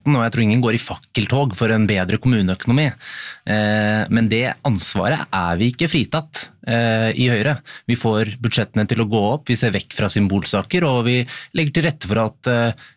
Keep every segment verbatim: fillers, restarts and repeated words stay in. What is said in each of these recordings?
og jeg tror ingen går i fakkeltog for en bedre kommuneøkonomi. Men det ansvaret er vi ikke fritatt i Høyre. Vi får budsjettene til å gå opp, vi ser vekk fra symbolsaker, og vi legger til rette for at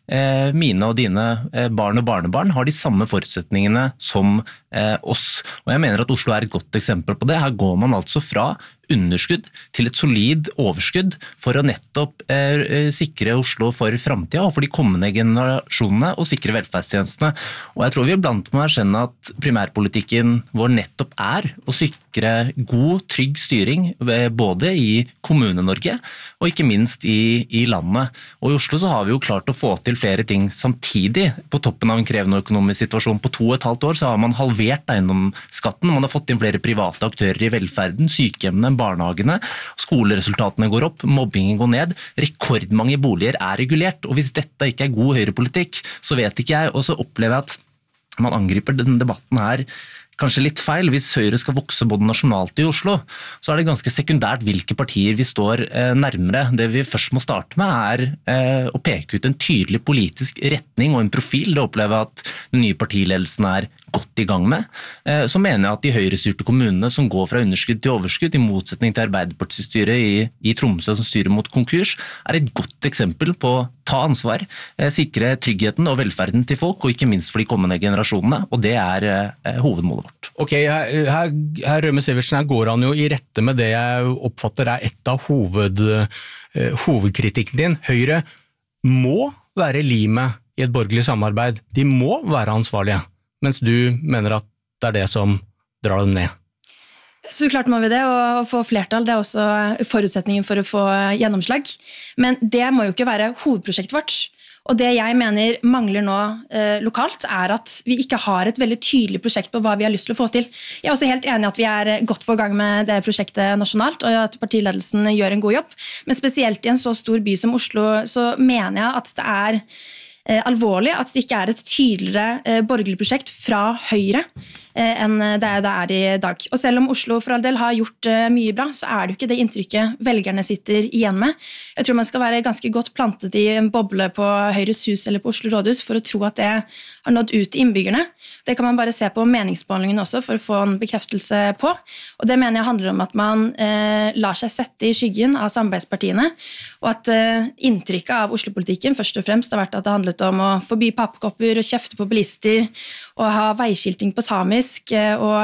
mine og dine barn og barnebarn har de samme forutsetningene som oss. Og jeg mener at Oslo er et godt eksempel på det. Her går man altså fra underskudd til et solid overskudd for å nettopp eh, sikre Oslo for fremtiden og for de kommende generasjonene og sikre velferdstjenestene. Og jeg tror vi blant må erkjenne at primærpolitikken vår nettopp er å sikre god, trygg styring både i Kommune-Norge og ikke minst i, i landet. Og i Oslo så har vi jo klart å få til flere ting samtidig. På toppen av en krevende økonomisk situasjon på to og et halvt år så har man halvert eiendomsskatten, man har fått inn flere private aktører i velferden, sykehjemmene, barnehagene, skoleresultatene går opp, mobbingen går ned, rekordmange boliger er regulert, og hvis dette ikke er god høyrepolitikk, så vet ikke jeg, og så opplever jeg at man angriper denne debatten her kanskje litt feil. Hvis Høyre skal vokse både nasjonalt i Oslo, så er det ganske sekundært hvilke partier vi står nærmere. Det vi først må starte med er å peke ut en tydelig politisk retning og en profil. Det opplever jeg at den nye partiledelsen er godt i gang med. Så mener jeg at de høyrestyrte kommunene som går fra underskudd til overskudd, i motsetning til Arbeiderpartistyret i, i Tromsø som styrer mot konkurs, er et godt eksempel på å ta ansvar, sikre tryggheten og velferden til folk, og ikke minst for de kommende generasjonene, og det er eh, hovedmålet vårt. Ok, her, her, her Rømme Sivertsen, her går han jo i rette med det jeg oppfatter er et av hoved, eh, hovedkritikken din. Høyre må være limet i et borgerlig samarbeid. De må være ansvarlige, mens du mener at det er det som drar dem ned. Så klart må vi det, og å få flertall, det er også forutsetningen for å få gjennomslag. Men det må jo ikke være hovedprosjektet vårt. Og det jeg mener mangler nå eh, lokalt, er at vi ikke har et veldig tydelig prosjekt på hva vi har lyst til å få til. Jeg er også helt enig i at vi er godt på gang med det prosjektet nasjonalt, og at partiledelsen gjør en god jobb. Men spesielt i en så stor by som Oslo, så mener jeg at det er eh, alvorlig at det ikke er et tydeligere eh, borgerlig prosjekt fra Høyre enn det er i dag. Og selv om Oslo for all del har gjort mye bra, så er det jo ikke det inntrykket velgerne sitter igjen med. Jeg tror man skal være ganske godt plantet i en boble på Høyres hus eller på Oslo rådhus for å tro at det har nådd ut til innbyggerne. Det kan man bare se på meningsmålingen også for å få en bekreftelse på. Og det mener jeg handler om at man eh, lar seg sette i skyggen av samarbeidspartiene, og at eh, inntrykket av Oslo-politikken først og fremst har vært at det handlet om å forby pappkopper og kjefte på bilister, og ha veiskilting på samisk, og,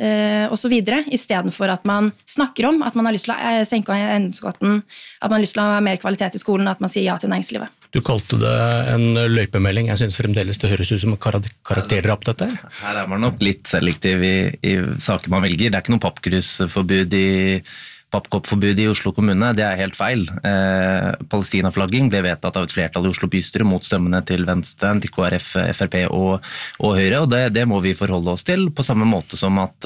og så videre, i stedet for at man snakker om at man har lyst til å senke eiendomsskatten, at man har lyst til å ha mer kvalitet i skolen, at man sier ja til næringslivet. Du kalte det en løypemelding. Jeg synes fremdeles det høres ut som karakterer opp dette. Her er man nok litt selektiv i, i saker man velger. Det er ikke noe pappkrusforbud i pappkoppforbud i Oslo kommune, det er helt feil. Eh, Palestina-flagging ble vedtatt av et flertall i Oslo bystyre mot stemmene til Venstre, til K R F, F R P og, og Høyre, og det, det må vi forholde oss til, på samme måte som at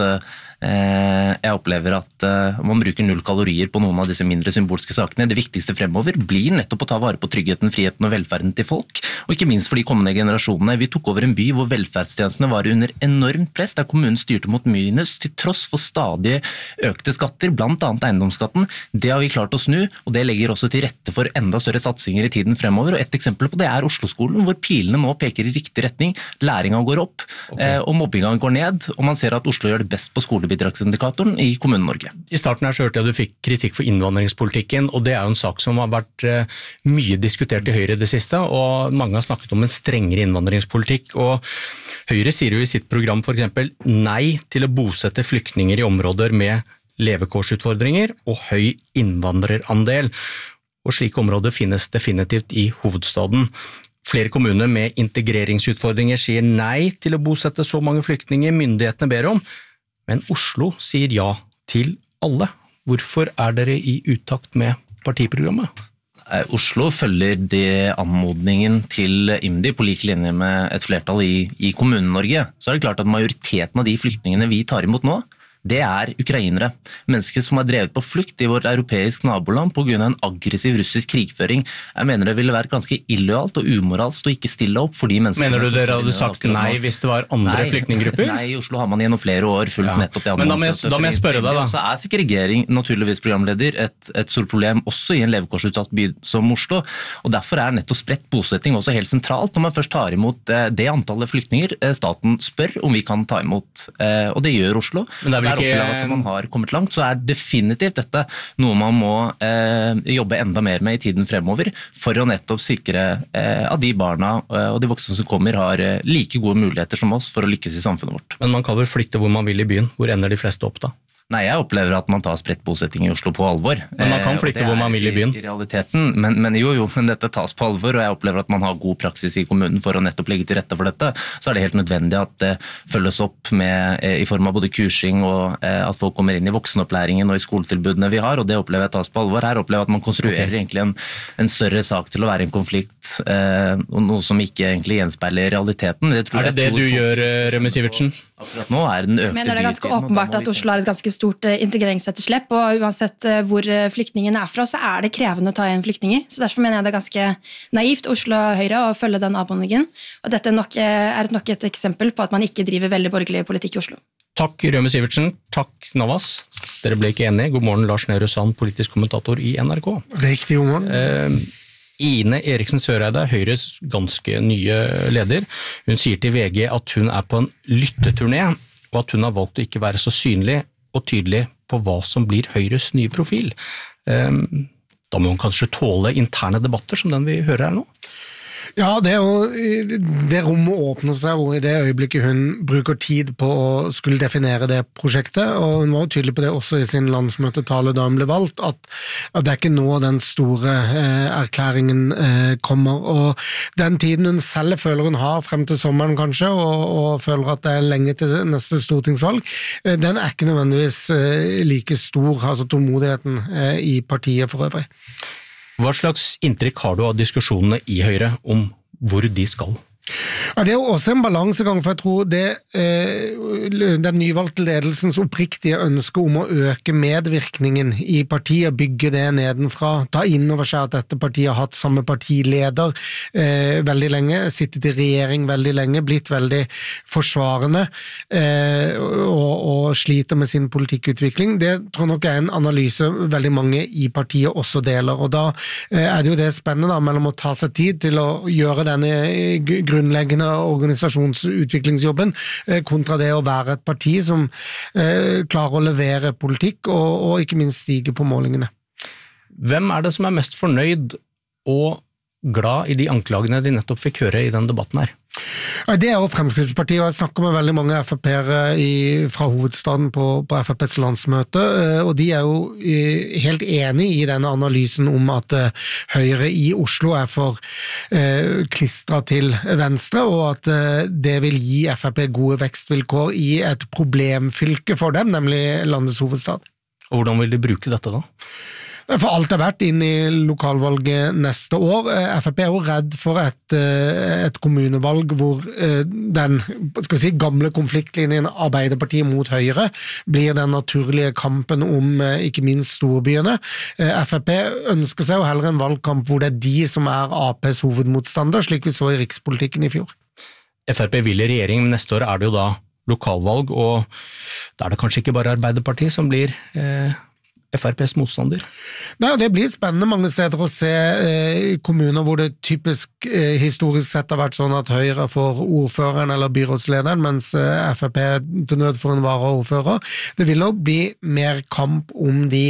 eh, jeg opplever at eh, man bruker null kalorier på noen av disse mindre symbolske sakene. Det viktigste fremover blir nettopp å ta vare på tryggheten, friheten og velferden til folk, og ikke minst for de kommende generasjonene. Vi tok over en by hvor velferdstjenestene var under enormt press, der kommunen styrte mot minus, til tross for stadig økte skatter, blant annet eiendomsskatten. Det har vi klart å snu, og det legger også til rette for enda større satsinger i tiden fremover. Og et eksempel på det er Oslo-skolen, hvor pilene nå peker i riktig retning. Læringen går opp, okay. Og mobbingen går ned, og man ser at Oslo gjør det best på skolebidragsindikatoren i Kommune-Norge. I starten her så hørte jeg at du fikk kritikk for innvandringspolitikken, og det er jo en sak som har vært mye diskutert i Høyre det siste, og mange har snakket om en strengere innvandringspolitikk, og Høyre sier jo i sitt program for eksempel nei til å bosette flyktninger i områder med levekårsutfordringer og høy innvandrerandel. Og slike områder finnes definitivt i hovedstaden. Flere kommuner med integreringsutfordringer sier nei til å bosette så mange flyktninger myndighetene ber om, men Oslo sier ja til alle. Hvorfor er dere i utakt med partiprogrammet? Oslo følger det anmodningen til IMDi på lik linje med et flertall i, i Kommune-Norge. Så er det klart at majoriteten av de flyktningene vi tar imot nå, det er ukrainere. Mennesker som har drevet på flukt i vårt europeisk naboland på grunn av en aggressiv russisk krigføring. Jeg mener det ville vært ganske illojalt og umoralsk å ikke stille opp for de menneskene. Mener du dere hadde sagt nei hvis det var andre nei, flyktninggrupper? Nei, i Oslo har man gjennom flere år fulgt ja. nettopp det. Men da må, jeg, da må jeg spørre deg da. Så er segregering, naturligvis programleder, et, et stort problem også i en levekårsutsatt by som Oslo. Og derfor er nettopp spredt bosetting også helt sentralt når man først tar imot det antallet flyktninger staten spør om vi kan ta imot. Og det gjør Oslo. Men det er vel ikke... Der at man har kommet langt, så er definitivt dette noe man må eh, jobbe enda mer med i tiden fremover for å nettopp sikre eh, at de barna og de voksne som kommer har like gode muligheter som oss for å lykkes i samfunnet vårt. Men man kan vel flytte hvor man vil i byen? Hvor ender de fleste opp da? Nei, jeg opplever at man tar spredt bosetting i Oslo på alvor. Men man kan flytte hvor man vil i byen? I realiteten, men, men jo, jo, men dette tas på alvor, og jeg opplever at man har god praksis i kommunen for å nettopp legge til rette for dette. Så er det helt nødvendig at det følges opp med, i form av både kursing og at folk kommer inn i voksenopplæringen og i skoletilbudene vi har, og det opplever jeg tas på alvor. Her opplever jeg at man konstruerer okay. egentlig en, en større sak til å være en konflikt, eh, noe som ikke egentlig gjenspeiler realiteten. Det tror er det jeg, det du gjør, Rømme Sivertsen? Akkurat nå er den økte mener det er ganske åpenbart at Oslo har et ganske stort integreringsetterslepp, og uansett hvor flyktningen er fra, så er det krevende å ta igjen flyktninger. Så derfor mener jeg det er ganske naivt Oslo Høyre å følge den avbondingen. Og dette nok er nok et eksempel på at man ikke driver veldig borgerlig politikk i Oslo. Takk Rømme Sivertsen, takk Navas. Dere ble ikke enige. God morgen Lars Nehru Sand, politisk kommentator i N R K. Riktig, god morgen. Eh, Ine Eriksen Søreide, Høyres ganske nye leder. Hun sier til V G at hun er på en lytteturné, og at hun har valgt å ikke være så synlig og tydelig på hva som blir Høyres nye profil. Da må hun kanskje tåle interne debatter som den vi hører her nå? Ja, det er jo det rommet åpner seg hvor i det øyeblikket hun bruker tid på å skulle definere det prosjektet, og hun var jo tydelig på det også i sin landsmøtetale da hun ble valgt, at, at det er ikke nå den store eh, erklæringen eh, kommer, og den tiden hun selv føler hun har frem til sommeren kanskje, og, og føler at det er lenge til neste stortingsvalg, eh, den er ikke nødvendigvis eh, like stor, altså tålmodigheten eh, i partiet for øvrig. Hva slags inntrykk har du av diskusjonene i Høyre om hvor de skal? Ja, det er jo også en balansegang, for jeg tror det, eh, den nyvalgte ledelsens oppriktige ønske om å øke medvirkningen i partiet, bygge det nedenfra, ta inn over seg at dette partiet har hatt samme partileder eh, veldig lenge, sittet i regjering veldig lenge, blitt veldig forsvarende eh, og, og sliter med sin politikkutvikling. Det tror jeg nok er en analyse veldig mange i partiet også deler, og da eh, er det jo det spennende da, mellom å ta seg tid til å gjøre denne grunnleggende organisasjonsutviklingsjobben kontra det å være et parti som eh, klarer å levere politikk og, og ikke minst stige på målingene. Hvem er det som er mest fornøyd og glad i de anklagene de nettopp fikk høre i den debatten her? Ja, det er jo Fremskrittspartiet, og jeg snakker med veldig mange F F P-ere fra hovedstaden på, på F F P's landsmøte, og de er jo helt enige i denne analysen om at Høyre i Oslo er for eh, klistret til venstre, og at eh, det vil gi F F P gode vekstvilkår i et problemfylke for dem, nemlig landets hovedstad. Og hvordan vil de bruke dette da? For alt er vært inn i lokalvalget neste år. F F P er jo redd for et, et kommunevalg hvor den skal vi si, gamle konfliktlinjen Arbeiderpartiet mot Høyre blir den naturlige kampen om ikke minst storbyene. F F P ønsker seg jo heller en valgkamp hvor det er de som er A P's hovedmotstander, slik vi så i rikspolitikken i fjor. F R P vil i regjering, men neste år er det jo da lokalvalg, og da er det kanskje ikke bare Arbeiderpartiet som blir eh F R P's motstander? Nei, det blir spennende mange steder å se eh, kommuner hvor det typisk eh, historisk sett har vært sånn at Høyre får ordføreren eller byrådslederen, mens eh, F R P til nød får en varaordfører. Det vil nok bli mer kamp om de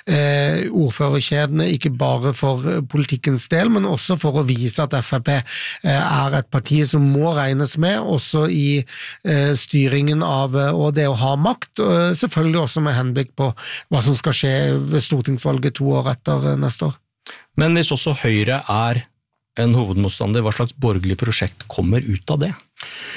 eh, ordførerkjedene, ikke bare for politikkens del, men også for å vise at F R P eh, er et parti som må regnes med, også i eh, styringen av og det å ha makt, og selvfølgelig også med henblikk på hva som skal skje ved stortingsvalget to år etter neste år. Men hvis også Høyre er en hovedmotstander, hva slags borgerlig prosjekt kommer ut av det?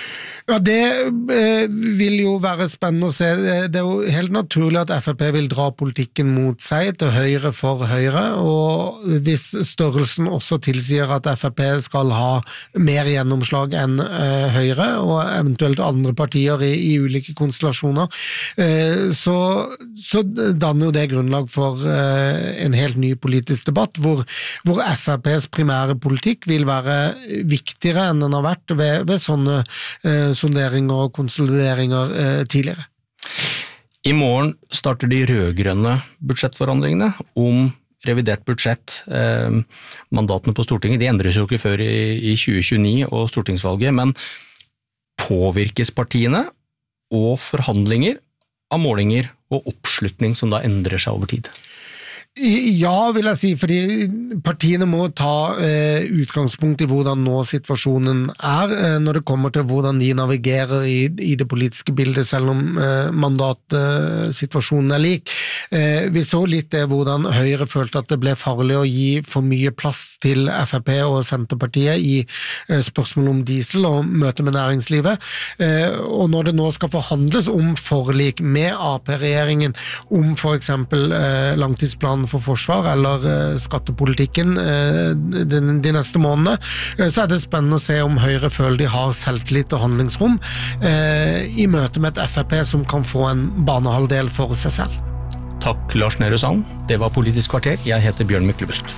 Ja, det eh, vil jo være spennende å se. Det er jo helt naturlig at F F P vil dra politikken mot seg, til høyre for høyre, og hvis størrelsen også tilsier at F F P skal ha mer gjennomslag enn eh, høyre, og eventuelt andre partier i, i ulike konstellasjoner, eh, så, så danner jo det grunnlag for eh, en helt ny politisk debatt, hvor, hvor F F P's primære politikk vil være viktigere enn den har vært ved, ved sånne eh, sonderinger og konsolideringer eh, tidligere. I morgen starter de rødgrønne budsjettforhandlingene om revidert budsjett. Eh, mandatene på Stortinget, de endres jo ikke før i, i tjue tjueni og stortingsvalget, men påvirkes partiene og forhandlinger av målinger og oppslutning som da endrer seg over tid? Ja, vil jeg si, fordi partiene må ta eh, utgangspunkt i hvordan nå situasjonen er, eh, når det kommer til hvordan de navigerer i, i det politiske bildet, selv om eh, mandatsituasjonen er lik. Eh, vi så litt det hvordan Høyre følte at det ble farlig å gi for mye plass til F F P og Senterpartiet i eh, spørsmål om diesel og møte med næringslivet, eh, og når det nå skal forhandles om forlik med A P-regjeringen, om for eksempel eh, langtidsplanen for forsvar eller uh, skattepolitikken uh, de, de neste månedene, uh, så er det spennende å se om Høyre føler de har selvtillit og handlingsrom uh, i møte med et F F P som kan få en banehalvdel for seg selv. Takk Lars Nehru Sand, det var Politisk kvarter. Jeg heter Bjørn Myklebust.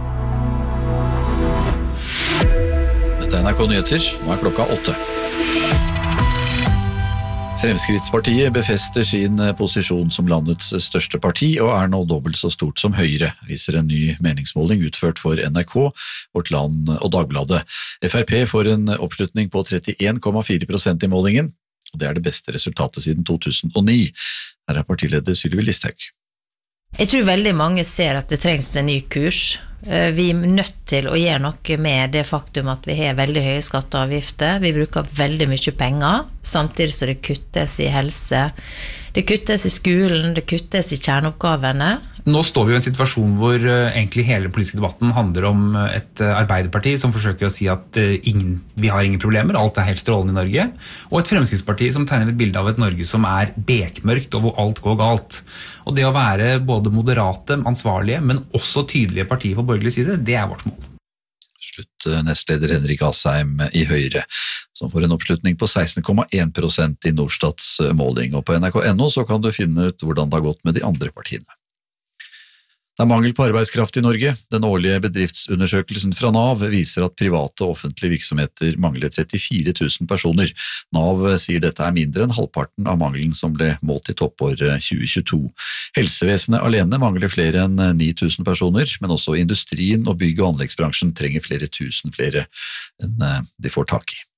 Dette er N R K Nyheter, nå er klokka åtte. Fremskrittspartiet befester sin posisjon som landets største parti og er nå dobbelt så stort som Høyre, viser en ny meningsmåling utført for N R K, Vårt Land og Dagbladet. F R P får en oppslutning på trettien komma fire prosent i målingen, og det er det beste resultatet siden to tusen og ni. Her er partileder Sylvi Listhaug. Jeg tror veldig mange ser at det trengs en ny kurs. Vi er nødt til å gjøre noe med det faktum at vi har veldig høye skatter og avgifter. Vi bruker veldig mye penger, samtidig som det kuttes i helse. Det kuttes i skolen, det kuttes i kjerneoppgavene. Nå står vi i en situasjon hvor egentlig hele politiske debatten handler om et Arbeiderparti som forsøker å si at ingen, vi har ingen problemer, alt er helt strålende i Norge, og et Fremskrittsparti som tegner et bilde av et Norge som er bekmørkt og hvor alt går galt. Og det å være både moderate, ansvarlige, men også tydelige partier på borgerlig side, det er vårt mål. Slutt nestleder Henrik Asheim i Høyre, som får en oppslutning på seksten komma en prosent i Norstats måling, og på N R K punktum N O så kan du finne ut hvordan det har gått med de andre partiene. Det er mangel på arbeidskraft i Norge. Den årlige bedriftsundersøkelsen fra Nav viser at private og offentlige virksomheter mangler trettifire tusen personer. Nav sier dette er mindre enn halvparten av mangelen som ble målt i toppåret tjue tjueto. Helsevesenet alene mangler flere enn ni tusen personer, men også industrien og bygg- og anleggsbransjen trenger flere tusen flere enn de får tak i.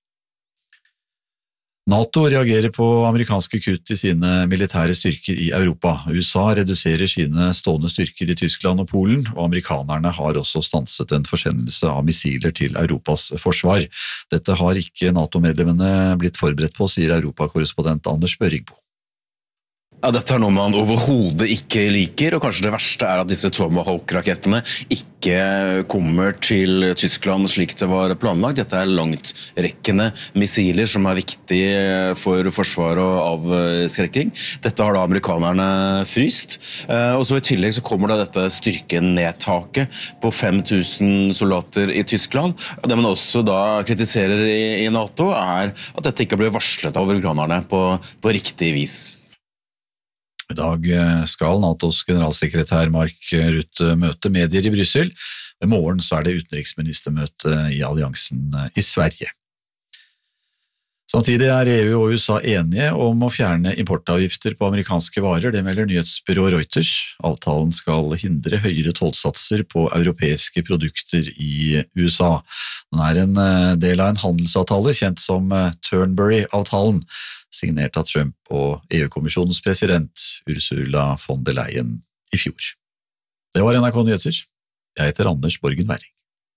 NATO reagerer på amerikanske kutt i sine militære styrker i Europa. U S A reduserer sine stående styrker i Tyskland og Polen, og amerikanerne har også stanset en forsendelse av missiler til Europas forsvar. Dette har ikke NATO-medlemmene blitt forberedt på, sier Europakorrespondent Anders Børringbo. Ja, dette er noe man overhodet ikke liker, og kanskje det verste er at disse Tomahawk-rakettene ikke kommer til Tyskland slik det var planlagt. Dette er langtrekkende missiler som er viktige for forsvar og avskrekking. Dette har da amerikanerne fryst, og så i tillegg så kommer da dette styrkenedtaket på fem tusen soldater i Tyskland. Det man også da kritiserer i NATO er at dette ikke blir varslet av amerikanerne på, på riktig vis. I dag skal NATOs generalsekretær Mark Rutte møte medier i Bryssel. I morgen så er det utenriksministermøte i alliansen i Sverige. Samtidig er E U og U S A enige om å fjerne importavgifter på amerikanske varer, det melder nyhetsbyrået Reuters. Avtalen skal hindre høyere tollsatser på europeiske produkter i U S A. Den er en del av en handelsavtale kjent som Turnberry-avtalen, signert av Trump og E U-kommisjonens president Ursula von der Leyen i fjor. Det var N R K Nyheter. Jeg heter Anders Borgen Werring.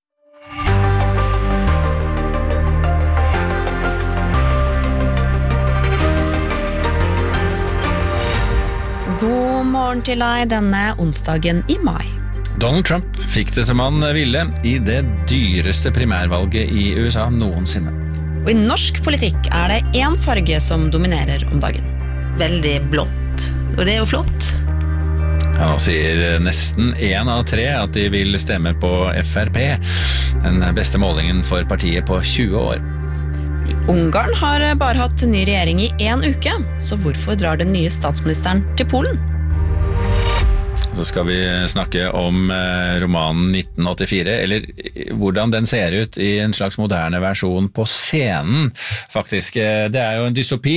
God morgen til deg denne onsdagen i mai. Donald Trump fikk det som han ville i det dyreste primærvalget i U S A noensinne. Og i norsk politikk er det en farge som dominerer om dagen. Veldig blått, og det er jo flott. Ja, nå sier nesten en av tre at de vil stemme på F R P, den beste målingen for partiet på tjue år. Ungarn har bare hatt ny regjering i en uke, så hvorfor drar den nye statsministeren til Polen? Så skal vi snakke om romanen nitten åttifire, eller hvordan den ser ut i en slags moderne versjon på scenen, faktisk. Det er jo en dystopi,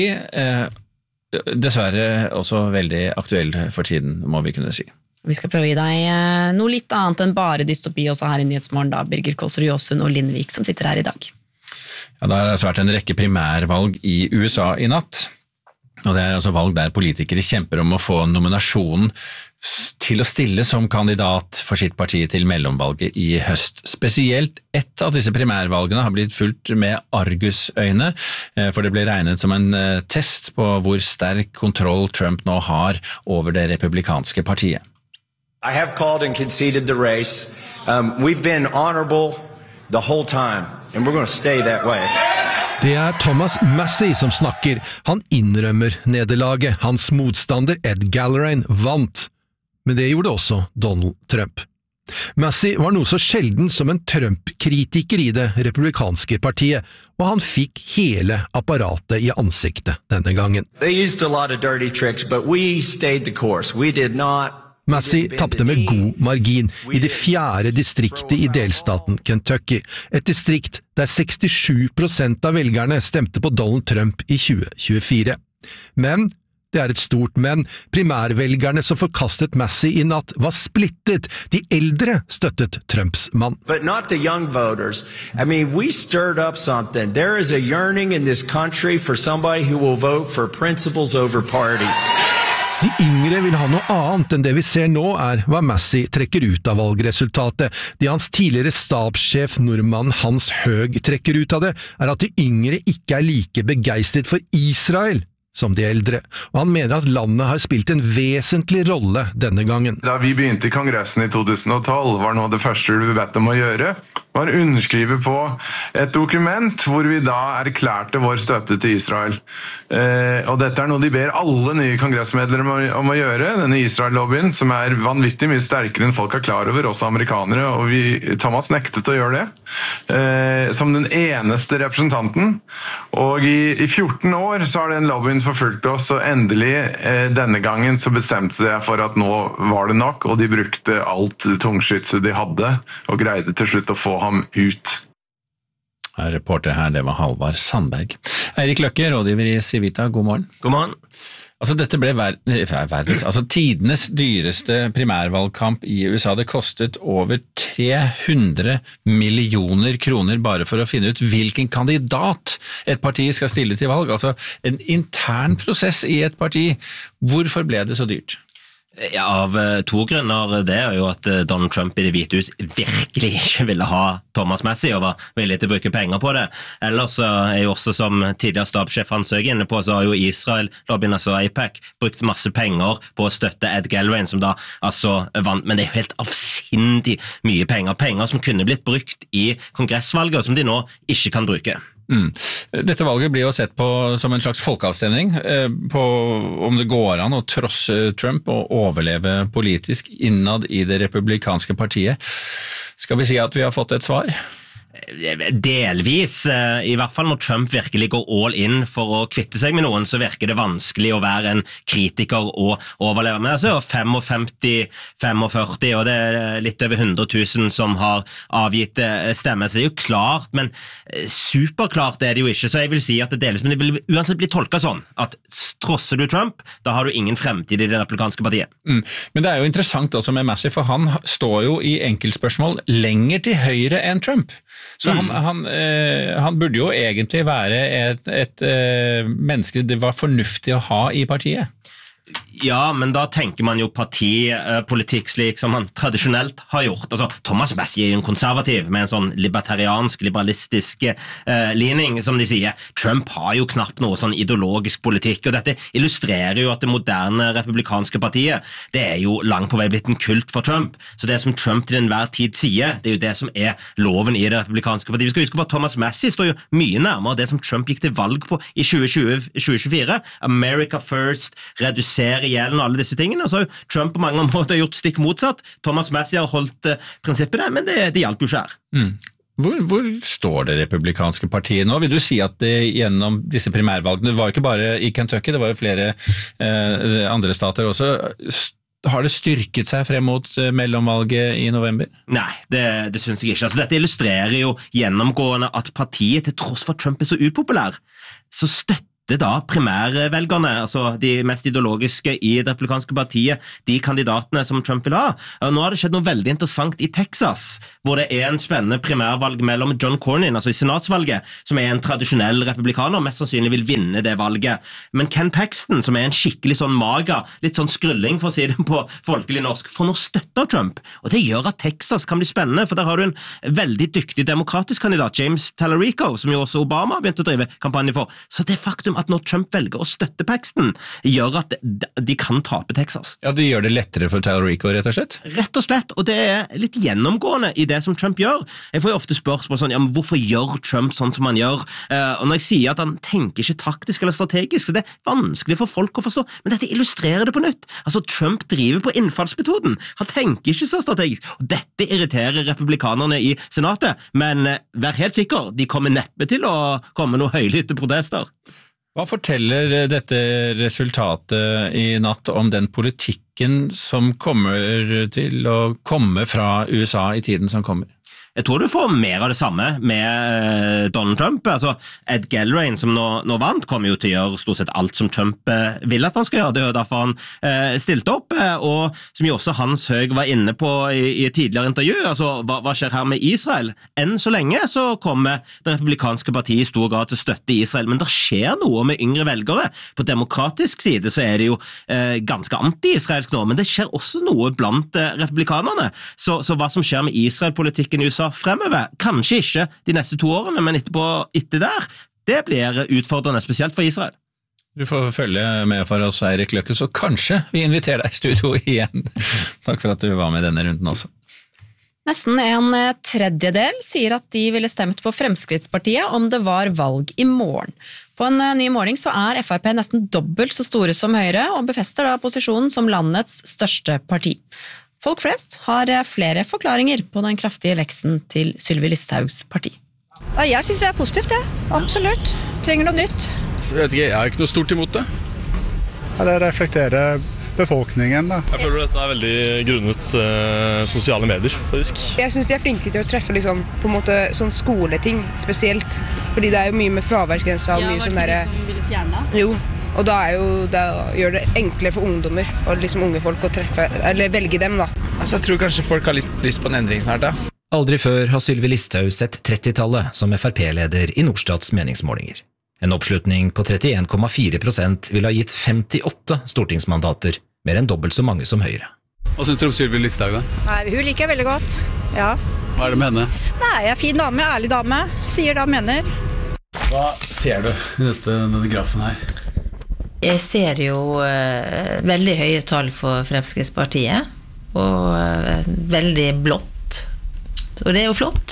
dessverre også veldig aktuell for tiden, må vi kunne si. Vi skal prøve å gi deg noe litt annet enn bare dystopi også her i Nyhetsmorgen, da Birger Kåsrud Jåsund og Lindvik som sitter her i dag. Ja, det har vært en rekke primærvalg i U S A i natt, og det er altså valg der politikere kjemper om å få nominasjonen til å stille som kandidat for sitt parti til mellomvalget i høst. Spesielt ett av disse primærvalgene har blitt fulgt med argusøyne, for det ble regnet som en test på hvor sterk kontroll Trump nå har over det republikanske partiet. I have called and conceded the race. Um, we've been honorable the whole time, and we're going to stay that way. Det er Thomas Massie som snakker. Han innrømmer nederlaget. Hans motstander Ed Gallagher vant. Men det gjorde også Donald Trump. Massie var noe så sjelden som en Trump-kritiker i det republikanske partiet, og han fikk hele apparatet i ansiktet denne gangen. They used a lot of dirty tricks, but we stayed the course. We did not Massie tappte med god margin i det fjerde distriktet i delstaten Kentucky, et distrikt der sekstisju prosent av velgerne stemte på Donald Trump i tjue tjuefire. Men, det er et stort men, primærvelgerne som forkastet Massie i natt var splittet. De eldre støttet Trumps mann. But not the young voters. I mean, we stirred up something. There is a yearning in this country for somebody who will vote for principles over party. De yngre vil ha noe annet enn det vi ser nå er hva Massie trekker ut av valgresultatet. Det hans tidligere stabssjef nordmann Hans Høeg trekker ut av det, er at de yngre ikke er like begeistret for Israel som de eldre, og han mener at landet har spilt en vesentlig rolle denne gangen. Da vi begynte i Kongressen i to tusen og tolv, var noe av det første vi bedt om å gjøre, var å underskrive på et dokument hvor vi da erklærte vår støtte til Israel. Eh, og dette er noe de ber alle nye kongressmedlemmer om, om å gjøre, denne Israel-lobbyen, som er vanvittig mye sterkere enn folk er klar over, også amerikanere, og vi, Thomas nektet å gjøre det, eh, som den eneste representanten. Og i, i fjorten år så har den lobbyen forfulgte oss, og endelig eh, denne gangen så bestemte jeg for at nå var det nok, og de brukte alt tungskytset de hadde, og greide til slutt å få ham ut. Reporter her, det var Halvard Sandberg. Eirik Løkke, rådgiver i Civita, god morgen. God morgen. Altså dette ble ver verdens, altså tidenes dyreste primærvalgkamp i U S A. Det kostet over tre hundre millioner kroner bare for å finne ut hvilken kandidat et parti skal stille til valg. Altså en intern prosess i et parti. Hvorfor ble det så dyrt? Ja, av to grunner. Det er jo at Donald Trump i Det hvite hus virkelig ikke ville ha Thomas Massie og var villig til å bruke penger på det. Ellers er jo også, som tidligere stabssjef Hans Høeg inne på, så har jo Israel-lobbyen, altså AIPAC, brukt masse penger på å støtte Ed Gallagher, som da altså vant. Men det er jo helt avsindig mye penger. Penger som kunne blitt brukt i kongressvalget, og som de nå ikke kan bruke. Mm. Dette valget blir jo sett på som en slags folkeavstemning eh, på om det går an å trosse Trump og overleve politisk innad i det republikanske partiet. Skal vi si at vi har fått et svar? Delvis, i hvert fall når Trump virkelig går all in for å kvitte seg med noen, så virker det vanskelig å være en kritiker og overleve. Men altså femtifem førti, og det er litt over hundre tusen som har avgitt stemme, så det er jo klart, men superklart er det jo ikke, så jeg vil si at det delvis, men det vil uansett bli tolket sånn, at trosser du Trump, da har du ingen fremtid i det republikanske partiet. Mm. Men det er jo interessant også med Massie, for han står jo i enkeltspørsmål lenger til høyre enn Trump. Så han, han, eh, han burde jo egentlig være et, et eh, menneske det var fornuftig å ha i partiet. Ja, men da tenker man jo partipolitikk slik som man tradisjonelt har gjort. Altså, Thomas Massie er jo en konservativ med en sånn libertariansk, liberalistisk eh, lining, som de sier. Trump har jo knapt noe sånn ideologisk politikk, og dette illustrerer jo at det moderne republikanske partiet, det er jo langt på vei blitt en kult for Trump. Så det som Trump til enhver tid sier, det er jo det som er loven i det republikanske partiet. Vi skal huske på at Thomas Massie står jo mye nærmere det som Trump gikk til valg på i tjue tjue til tjue tjuefire. America first, redusere gjelden og alle disse tingene, og så har Trump på mange måter gjort stikk motsatt. Thomas Massie har holdt uh, prinsippene, men det, det hjalp jo ikke her. Mm. Hvor, hvor står det republikanske partiet nå? Vil du si at det gjennom disse primærvalgene, det var jo ikke bare i Kentucky, det var jo flere uh, andre stater også, har det styrket seg frem mot uh, mellomvalget i november? Nei, det, det synes jeg ikke. Altså, dette illustrerer jo gjennomgående at partiet, til tross for at Trump er så upopulær, så støtter det da primærvelgerne, altså de mest ideologiske i det republikanske partiet, de kandidatene som Trump vil ha. Og nå har det skjedd noe veldig interessant i Texas, hvor det er en spennende primærvalg mellom John Cornyn, altså i senatsvalget, som er en tradisjonell republikaner, mest sannsynlig vil vinne det valget. Men Ken Paxton, som er en skikkelig sånn maga, litt sånn skrulling for å si det på folkelig norsk, får nå støtte av Trump. Og det gjør at Texas kan bli spennende, for der har du en veldig dyktig demokratisk kandidat, James Tallarico, som jo også Obama har begynt å drive kampanje for. Så det faktum at når Trump velger å støtte Paxton, gjør at de kan tape Texas. Ja, det gjør det lettere for Tallarico, rett og slett? Rett og slett, og det er litt gjennomgående i det som Trump gjør. Jeg får jo ofte spørsmål sånn, ja, men hvorfor gjør Trump sånn som han gjør? Uh, og når jeg sier at han tenker ikke taktisk eller strategisk, så det er vanskelig for folk å forstå, men dette illustrerer det på nytt. Altså, Trump driver på innfallsmetoden. Han tenker ikke så strategisk, og dette irriterer republikanerne i senatet, men uh, vær helt sikker, de kommer neppe til å komme noe høylytte protester. Hva forteller dette resultatet i natt om den politikken som kommer til å komme fra U S A i tiden som kommer? Jeg tror du får mer av det samme med Donald Trump. Altså, Ed Gelrain, som nå, nå vant, kommer jo til å gjøre stort sett alt som Trump eh, vil at han skal gjøre. Det er jo derfor han eh, stilte opp, eh, og som jo også Hans Høeg var inne på i, i et tidligere intervju. Altså, hva, hva skjer her med Israel? Enn så lenge så kommer det republikanske partiet i stor grad til å støtte Israel, men det skjer noe med yngre velgere. På demokratisk side så er det jo eh, ganske anti-israelsk nå, men det skjer også noe blant eh, republikanerne. Så, så hva som skjer med Israel-politikken i U S A fremover, kanskje ikke de neste to årene, men etterpå, etter der, det blir utfordrende, spesielt for Israel. Du får følge med for oss, Eirik Løkke, så kanskje vi inviterer deg i studio igjen. Takk for at du var med i denne runden også. Nesten en tredjedel sier at de ville stemt på Fremskrittspartiet om det var valg i morgen. På en ny måling så er F R P nesten dobbelt så store som Høyre, og befester da posisjonen som landets største parti. Folk flest har flere forklaringer på den kraftige veksten til Sylvi Listhaugs parti. Ja, jeg synes det er positivt, det. Absolutt. Trenger noe nytt. Jeg vet ikke, jeg er ikke noe stort imot det. Ja, det reflekterer befolkningen, da. Jeg føler dette er veldig grunnet uh, sosiale medier, faktisk. Jeg synes de er flinke til å treffe liksom, på en måte sånn skoleting spesielt. Fordi det er jo mye med fraværsgrensa og ja, mye sånn derre... Ja, var det de som ville fjerne? Jo. Og da, er jo, da gjør det enklere for ungdommer og liksom unge folk å treffe, eller velge dem da. Altså, jeg tror kanskje folk har litt lyst på en endring snart da. Aldri før har Sylvi Listhaug sett trettitallet som F R P-leder i Nordstats meningsmålinger. En oppslutning på trettien komma fire prosent ville ha gitt femtiåtte stortingsmandater, mer enn dobbelt så mange som Høyre. Hva synes du om Sylvi Listhaug da? Nei, hun liker jeg veldig godt, ja. Hva er det med henne? Nei, jeg er fin dame, ærlig dame, sier det hun mener. Hva ser du i dette, denne grafen her? Jeg ser jo uh, veldig høye tall for Fremskrittspartiet, og uh, veldig blått, og det er jo flott.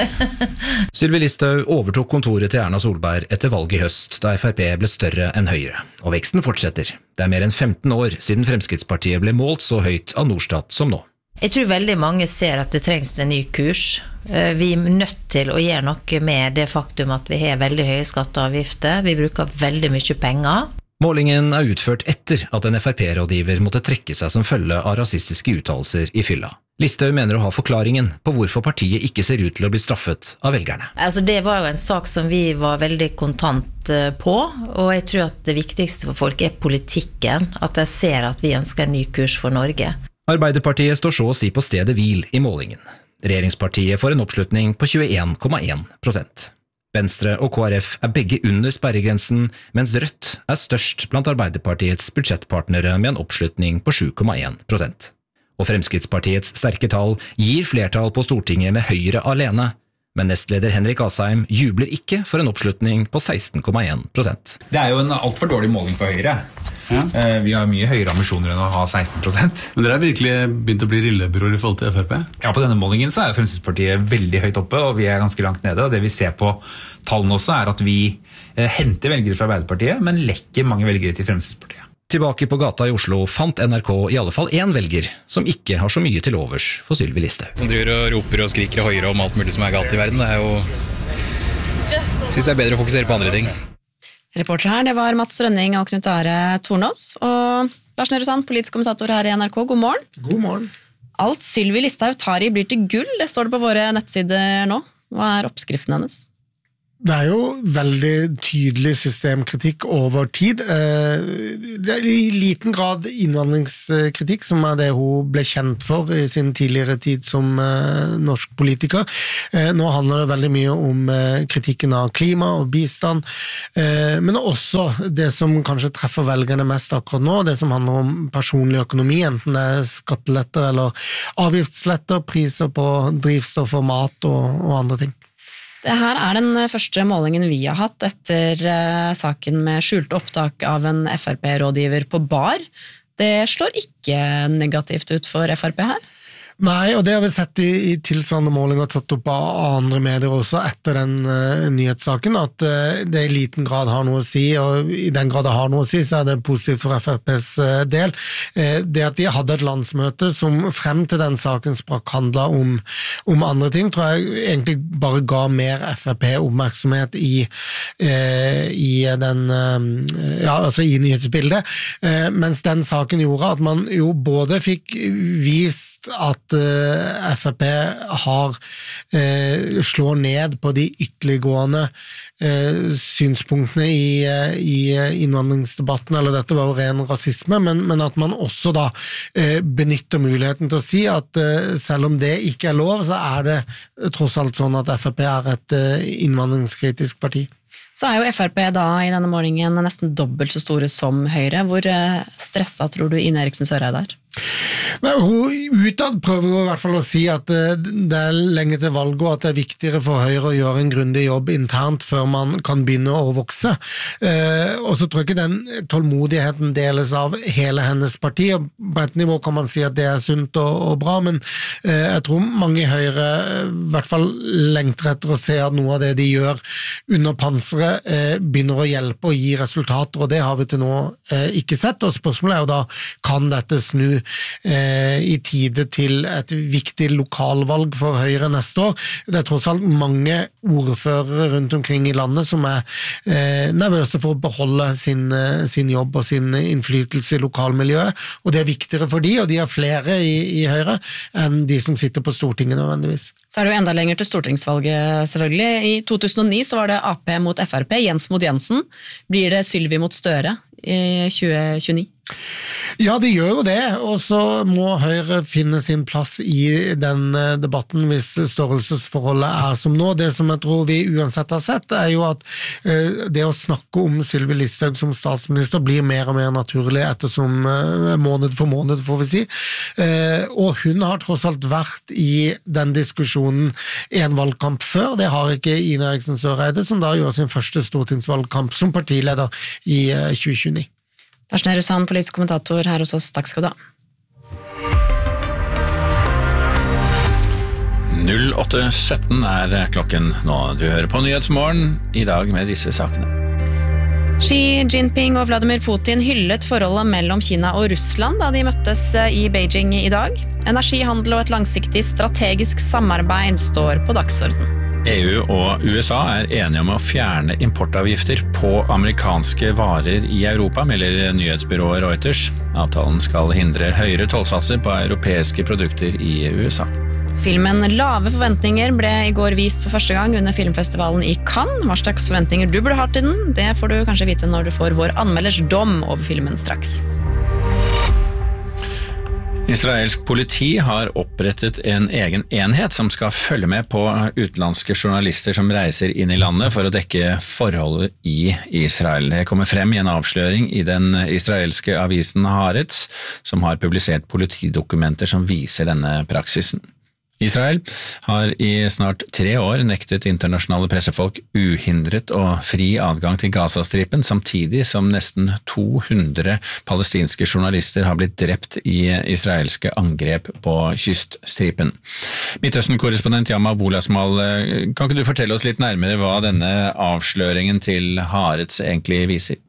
Sylvi Listhaug overtok kontoret til Erna Solberg etter valget i høst, da F R P ble større enn Høyre, og veksten fortsetter. Det er mer enn femten år siden Fremskrittspartiet ble målt så høyt av Norstat som nå. Jeg tror veldig mange ser at det trengs en ny kurs. Vi er nødt til å gjøre noe med det faktum at vi har veldig høye skatteavgifter, vi bruker veldig mye penger. Målingen er utført etter at en F R P-rådgiver måtte trekke seg som følge av rasistiske uttalelser i fylla. Listhaug mener å ha forklaringen på hvorfor partiet ikke ser ut til å bli straffet av velgerne. Altså, det var jo en sak som vi var veldig kontant på, og jeg tror at det viktigste for folk er politikken, at de ser at vi ønsker en ny kurs for Norge. Arbeiderpartiet står så å si på stedet hvil i målingen. Regjeringspartiet får en oppslutning på tjueen komma én prosent. Venstre og K R F er begge under sperregrensen, mens Rødt er størst blant Arbeiderpartiets budsjettpartnere med en oppslutning på sju komma en prosent. Og Fremskrittspartiets sterke tall gir flertall på Stortinget med Høyre alene, men nestleder Henrik Asheim jubler ikke for en oppslutning på seksten komma en prosent. Det er jo en alt for dårlig måling for Høyre. Ja. Vi har mye høyere ambisjoner enn å ha seksten prosent. Men dere har virkelig begynt å bli lillebror i forhold til F R P? Ja, på denne målingen så er Fremskrittspartiet veldig høyt oppe, og vi er ganske langt nede. Og det vi ser på tallene også er at vi henter velgere fra Arbeiderpartiet, men lekker mange velgere til Fremskrittspartiet. Tilbake på gata i Oslo fant N R K i alle fall én velger som ikke har så mye til overs for Sylvi Listhaug. Som driver og roper og skriker og høyere om alt mulig som er galt i verden, det er jo... Synes det er bedre å fokusere på andre ting. Reporter her, det var Mats Rønning og Knut Are Tornås, og Lars Nehru Sand, politisk kommentator her i N R K, god morgen. God morgen. Alt Sylvi Listhaug tar i blir til gull, det står det på våre nettsider nå. Hva er oppskriften hennes? Det er jo veldig tydelig systemkritikk over tid. Det er i liten grad innvandringskritikk, som er det hun ble kjent for i sin tidligere tid som norsk politiker. Nå handler det veldig mye om kritikken av klima og bistand, men også det som kanskje treffer velgerne mest akkurat nå, det som handler om personlig økonomi, enten det er skatteletter eller avgiftsletter, priser på drivstoff og mat og, og andre ting. Det her er den første målingen vi har hatt etter uh, saken med skjult opptak av en F R P-rådgiver på bar. Det slår ikke negativt ut for F R P her. Nei, og det har vi sett i, i tilsvarende målinger tatt opp av andre medier også etter den uh, nyhetssaken, at uh, det i liten grad har noe å si, og i den grad det har noe å si, så er det positivt for F R P's uh, del. Uh, det at de hadde et landsmøte som frem til den saken sprakk handla om, om andre ting, tror jeg egentlig bare ga mer F R P oppmerksomhet i, uh, i den, uh, ja, altså i nyhetsbildet, uh, mens den saken gjorde at man jo både fikk vist at F R P har eh, slår ned på de ytterliggående eh, synspunktene i, i innvandringsdebatten, eller dette var jo ren rasisme, men, men at man også da eh, benytter muligheten til å si at eh, selv om det ikke er lov, så er det tross alt sånn at F R P er et eh, innvandringskritisk parti. Så er jo F R P da i denne målingen nesten dobbelt så store som Høyre. Hvor eh, stresset tror du Ine Eriksen Søreide er? Nei, hun utad prøver jo i hvert fall å si at det er lenge til valg og at det er viktigere for Høyre å gjøre en grundig jobb internt før man kan begynne å vokse. Eh, og så tror jeg ikke den tålmodigheten deles av hele hennes parti, og på et nivå kan man si at det er sunt og, og bra, men eh, jeg tror mange i Høyre i hvert fall lengter etter å se at noe av det de gjør under panseret eh, begynner å hjelpe og gi resultater, og det har vi til nå eh, ikke sett, og spørsmålet er jo da, kan dette snu i tide til et viktig lokalvalg for Høyre neste år. Det er tross alt mange ordførere rundt omkring i landet som er eh, nervøse for å beholde sin, sin jobb og sin innflytelse i lokalmiljøet, og det er viktigere for de, og de er flere i, i Høyre enn de som sitter på Stortinget nødvendigvis. Så er det jo enda lenger til stortingsvalget selvfølgelig. I to tusen og ni så var det A P mot F R P, Jens mot Jensen. Blir det Sylvi mot Støre i tjue tjueni? Ja, de gjør jo det, og så må Høyre finne sin plass i den debatten hvis størrelsesforholdet er som nå. Det som jeg tror vi uansett har sett, er jo at uh, det å snakke om Sylvi Listhaug som statsminister blir mer og mer naturlig ettersom uh, måned for måned, får vi si. Uh, og hun har tross alt vært i den diskusjonen en valgkamp før. Det har ikke Ine Eriksen Søreide, som da gjør sin første stortingsvalgkamp som partileder i uh, tjue tjueni. Lars Nehru Sand, politisk kommentator her hos oss. Takk skal du ha. null åtte sytten er klokken nå. Du hører på Nyhetsmorgen i dag med disse sakene. Xi Jinping og Vladimir Putin hyllet forholdet mellom Kina og Russland da de møttes i Beijing i dag. Energihandel og et langsiktig strategisk samarbeid står på dagsordenen. E U og U S A er enige om å fjerne importavgifter på amerikanske varer i Europa, melder nyhetsbyrået Reuters. Avtalen skal hindre høyere tollsatser på europeiske produkter i U S A. Filmen Lave forventninger ble i går vist for første gang under filmfestivalen i Cannes. Hva slags forventninger du burde ha til den, det får du kanskje vite når du får vår anmelders dom over filmen straks. Israelsk politi har opprettet en egen enhet som skal følge med på utenlandske journalister som reiser inn i landet for å dekke forholdet i Israel. Det kommer frem i en avsløring i den israelske avisen Haaretz, som har publisert politidokumenter som viser denne praksisen. Israel har i snart tre år nektet internasjonale pressefolk uhindret og fri adgang til Gazastripen, samtidig som nesten to hundre palestinske journalister har blitt drept i israelske angrep på kyststripen. Midtøsten-korrespondent Yama Wolasmal, kan ikke du fortelle oss litt nærmere hva denne avsløringen til Haaretz egentlig viser?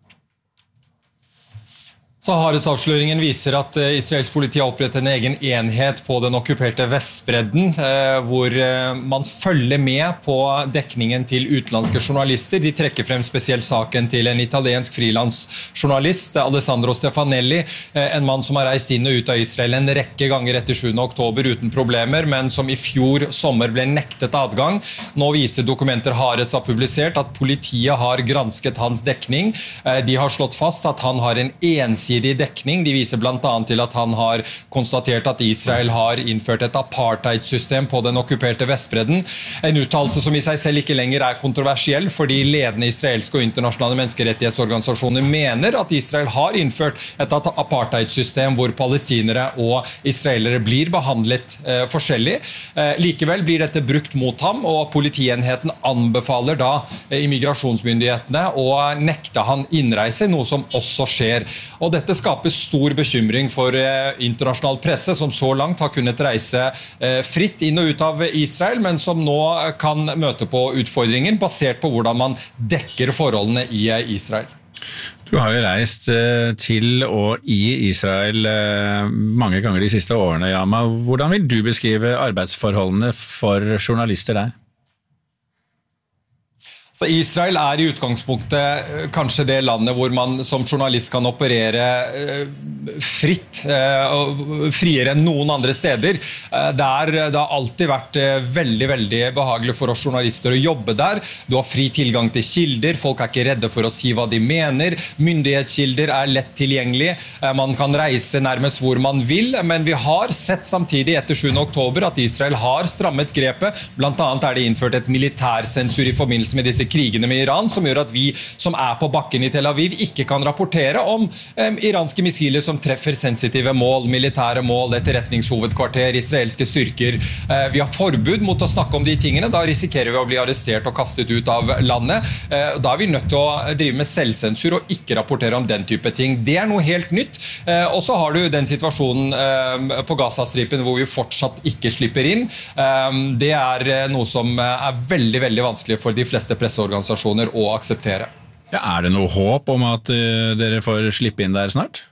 Haaretz-avsløringen viser at israelsk politi har opprettet en egen enhet på den okkuperte Vestbredden, hvor man følger med på dekningen til utenlandske journalister. De trekker frem spesielt saken til en italiensk frilansjournalist, Alessandro Stefanelli, en mann som har reist inn og ut av Israel en rekke ganger etter sjuende oktober uten problemer, men som i fjor sommer ble nektet adgang. Nå viser dokumenter Haaretz har publisert at politiet har gransket hans dekning. De har slått fast at han har en ensidig i dekning. De viser blant annet til at han har konstatert at Israel har innført et apartheid-system på den okkuperte Vestbredden. En uttalelse som i seg selv ikke lenger er kontroversiell, fordi ledende israelske og internasjonale menneskerettighetsorganisasjoner mener at Israel har innført et apartheid-system hvor palestinere og israelere blir behandlet eh, forskjellig. Eh, likevel blir dette brukt mot ham, og politienheten anbefaler da eh, immigrasjonsmyndighetene å nekte han innreise, noe som også skjer. Og dette skaper stor bekymring for eh, internasjonal presse, som så langt har kunnet reise eh, fritt inn og ut av Israel, men som nå kan møte på utfordringer basert på hvordan man dekker forholdene i eh, Israel. Du har jo reist eh, til og i Israel eh, mange ganger de siste årene, Yama. Hvordan vil du beskrive arbeidsforholdene for journalister der? Så Israel er i utgangspunktet kanskje det landet hvor man som journalist kan operere fritt, og friere enn noen andre steder. Det, er, det har alltid vært veldig, veldig behagelig for oss journalister å jobbe der. Du har fri tilgang til kilder, folk er ikke redde for å si hva de mener, myndighetskilder er lett tilgjengelig, man kan reise nærmest hvor man vil, men vi har sett samtidig etter sjuende oktober at Israel har strammet grepet. Blant annet er det innført et militærsensur i forbindelse med disse krigene med Iran, som gjør at vi som er på bakken i Tel Aviv ikke kan rapportere om um, iranske missiler som treffer sensitive mål, militære mål, etterretningshovedkvarter, israelske styrker. Uh, vi har forbud mot å snakke om de tingene, da risikerer vi å bli arrestert og kastet ut av landet. Uh, da er vi nødt til å drive med selvsensur og ikke rapportere om den type ting. Det er noe helt nytt. Uh, og så har du den situasjonen uh, på Gazastripen hvor vi fortsatt ikke slipper inn. Uh, det er uh, noe som uh, er veldig, veldig vanskelig for de fleste presseorganisasjoner å akseptere. Ja, er det noe håp om at uh, dere får slippe inn der snart?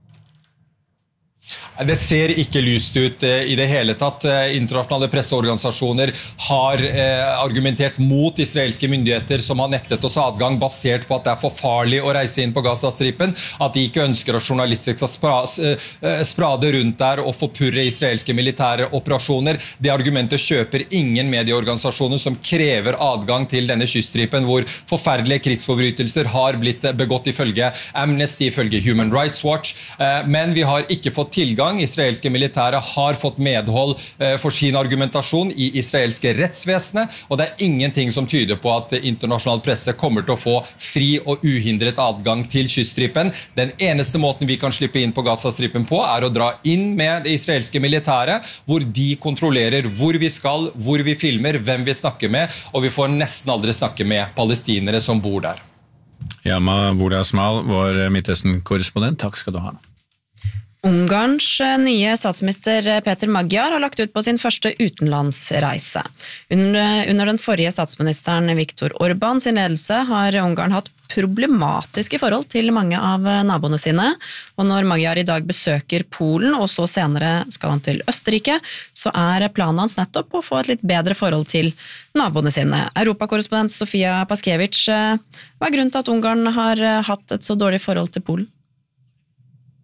Det ser ikke lyst ut i det hele tatt. Internasjonale presseorganisasjoner har argumentert mot israelske myndigheter som har nektet oss adgang basert på at det er for farlig å reise inn på Gazastripen, at de ikke ønsker at journalister skal sprade rundt der og forpurre israelske militære operasjoner. Det argumentet kjøper ingen medieorganisasjoner som krever adgang til denne kyststripen hvor forferdelige krigsforbrytelser har blitt begått ifølge Amnesty, ifølge Human Rights Watch, men vi har ikke fått tilgang. Israelske militære har fått medhold for sin argumentasjon i israelske rettsvesenet, og det er ingenting som tyder på at internasjonal presse kommer til å få fri og uhindret adgang til kyststripen. Den eneste måten vi kan slippe inn på Gazastripen på er å dra inn med det israelske militære, hvor de kontrollerer hvor vi skal, hvor vi filmer, hvem vi snakker med, og vi får nesten aldri snakke med palestinere som bor der. Yama Wolasmal, vår Midtøsten-korrespondent, takk skal du ha. Ungarns nye statsminister Peter Magyar har lagt ut på sin første utenlandsreise. Under, under den forrige statsministeren Viktor Orbán sin ledelse har Ungarn hatt problematiske forhold til mange av naboene sine, og når Magyar i dag besøker Polen, og så senere skal han til Østerrike, så er planen hans nettopp å få et litt bedre forhold til naboene sine. Europakorrespondent Sofia Paskiewicz, hva er grunnen til at Ungarn har hatt et så dårlig forhold til Polen?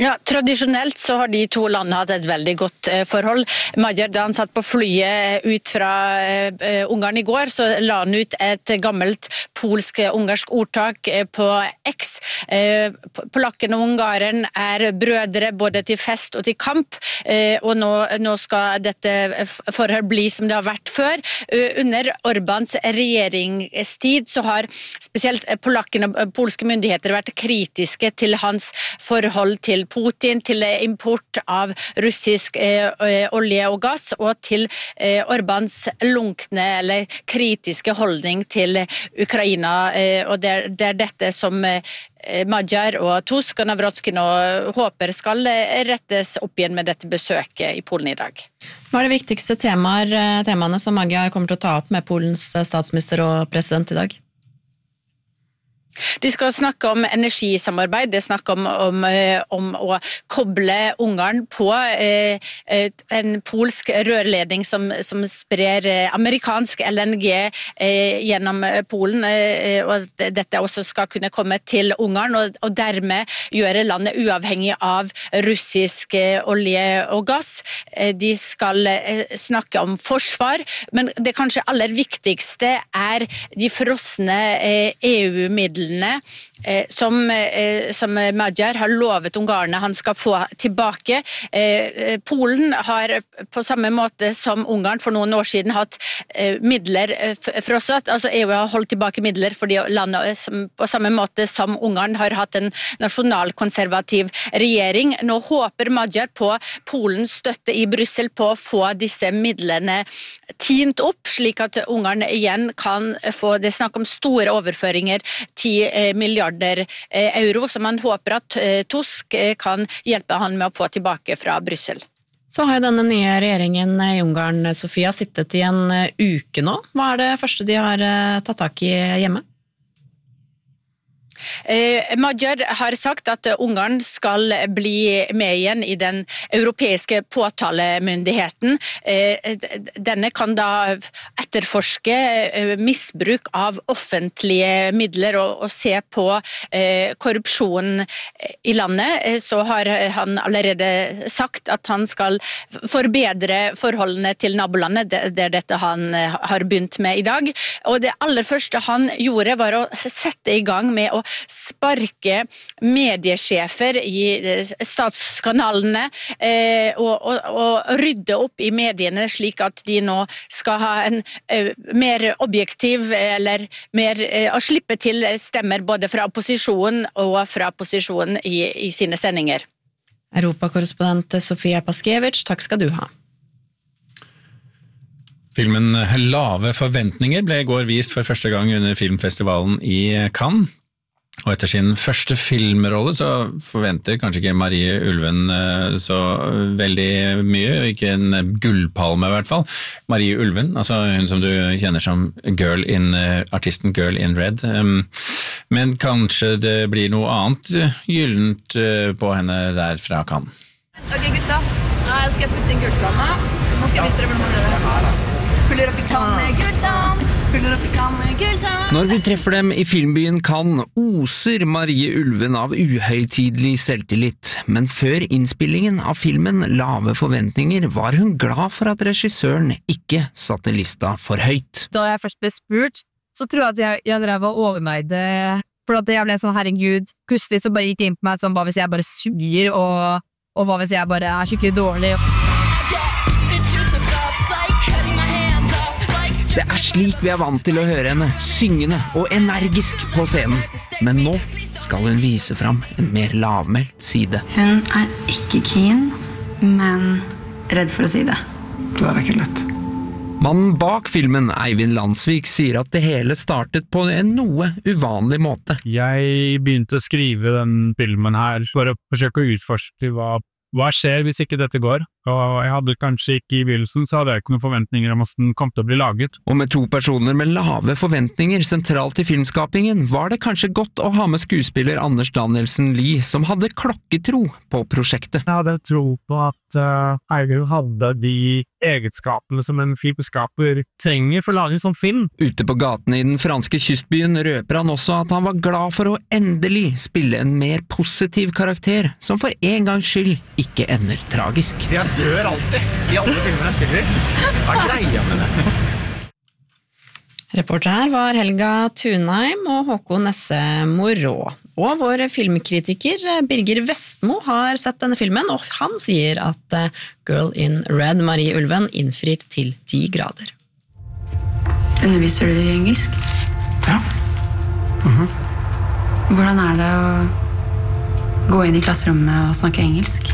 Ja, tradisjonelt så har de to landene hatt et veldig godt eh, forhold. Magyar, da han satt på flyet ut fra eh, Ungarn i går, så la han ut et gammelt polsk-ungarsk ordtak eh, på X. Eh, polakken og ungaren er brødre både til fest og til kamp, eh, og nå, nå skal dette forhold bli som det har vært før. Uh, under Orbáns regjeringstid så har spesielt polakkene og polske myndigheter vært kritiske til hans forhold til Putin, til import av russisk eh, olje og gass, og til eh, Orbáns lunkne eller kritiske holdning til Ukraina. Eh, og det er, det er dette som eh, Magyar og Tusk og Navrotskij nå håper skal rettes opp igjen med dette besøket i Polen i dag. Hva er det viktigste temaer, temaene som Magyar kommer til å ta opp med Polens statsminister og president i dag? De skal snakke om energisamarbeid, de snakker om, om, om å koble Ungarn på eh, en polsk rørledning som, som sprer amerikansk L N G eh, gjennom Polen, eh, og dette også skal kunne komme til Ungarn, og, og dermed gjøre landet uavhengig av russisk eh, olje og gass. Eh, de skal eh, snakke om forsvar, men det kanskje aller viktigste er de frosne eh, E U-midlene Eh, som, eh, som Magyar har lovet ungarerne han skal få tilbake. Eh, Polen har på samme måte som Ungarn for noen år siden hatt eh, midler frosset, altså E U har holdt tilbake midler fordi landet som, på samme måte som Ungarn har hatt en nasjonalkonservativ regjering. Nå håper Magyar på Polens støtte i Brussel på å få disse midlene tint opp, slik at Ungarn igjen kan få, det snakk om store overføringer, ti milliarder euro, som man håper at Tusk kan hjelpe han med å få tilbake fra Brussel. Så har jo denne nye regjeringen i Ungarn, Sofia, sittet i en uke nå. Hva er det første de har tatt tak i hjemme? Eh, Magyar har sagt at Ungarn skal bli med igjen i den europeiske påtalemyndigheten. Eh, denne kan da etterforske eh, misbruk av offentlige midler og, og se på eh, korrupsjon i landet. Eh, så har han allerede sagt at han skal forbedre forholdene til nabolandet. Det, det er dette han eh, har begynt med i dag. Og det aller første han gjorde var å sette i gang med å sparke mediesjefer i statskanalene eh, og, og, og rydde opp i mediene slik at de nå skal ha en eh, mer objektiv eller mer eh, å slippe til stemmer både fra opposisjonen og fra posisjonen i, i sine sendinger. Europakorrespondent Sofia Paskiewicz, takk skal du ha. Filmen Lave forventninger ble i går vist for første gang under filmfestivalen i Cannes. Og etter sin første filmrolle så forventer kanskje ikke Marie Ulven så veldig mye, ikke en gullpalme i hvert fall. Marie Ulven, altså hun som du kjenner som girl in, artisten Girl in Red. Men kanskje det blir noe annet gyllent på henne der fra Cannes. Ok gutta, nå skal jeg putte inn gulltanna. Nå skal jeg vise dere hvordan man gjør det. Puller opp i kann med gulltann. Puller opp i kann med gulltann. Når vi treffer dem i filmbyen Cannes, oser Marie Ulven av uhøytidelig selvtillit, men før innspillingen av filmen Lave forventninger var hun glad for at regissøren ikke satte lista for høyt. Da jeg først ble spurt, så tror jeg at jeg, jeg drev og overveide, for at jeg ble sånn, herregud, plutselig så bare gikk det inn på meg sånn, hva hvis jeg bare suger, og, og hva hvis jeg bare er skikkelig dårlig. Det er slik vi er vant til å høre henne, syngende og energisk på scenen. Men nå skal hun vise fram en mer lavmælt side. Hun er ikke keen, men redd for å si det. Det er ikke lett. Mannen bak filmen, Eivind Landsvik, sier at det hele startet på en noe uvanlig måte. Jeg begynte å skrive den filmen her for å forsøke å utforske hva, hva skjer hvis ikke dette går. og jeg hadde kanskje ikke I begynnelsen, så hadde jeg ikke noen forventninger om at den kom til å bli laget. Og med to personer med lave forventninger sentralt I filmskapingen, var det kanskje godt å ha med skuespiller Anders Danielsen Lie, som hadde klokketro på prosjektet. Jeg hadde tro på at uh, Eivind hadde de egenskapene som en filmskaper trenger for å lage en sånn film. Ute på gaten I den franske kystbyen røper han også at han var glad for å endelig spille en mer positiv karakter, som for en gangs skyld ikke ender tragisk. Jeg dør alltid I alle filmer jeg spiller I. Hva er greia med det? Reporter her var Helga Thunheim og Håkon Nesse Morå. Og vår filmkritiker Birger Vestmo har sett denne filmen, og han sier at Girl in Red, Marie Ulven, innfrir til ti grader. Underviser du I engelsk? Ja. Mhm. Hvordan er det å gå inn I klasserommet og snakke engelsk?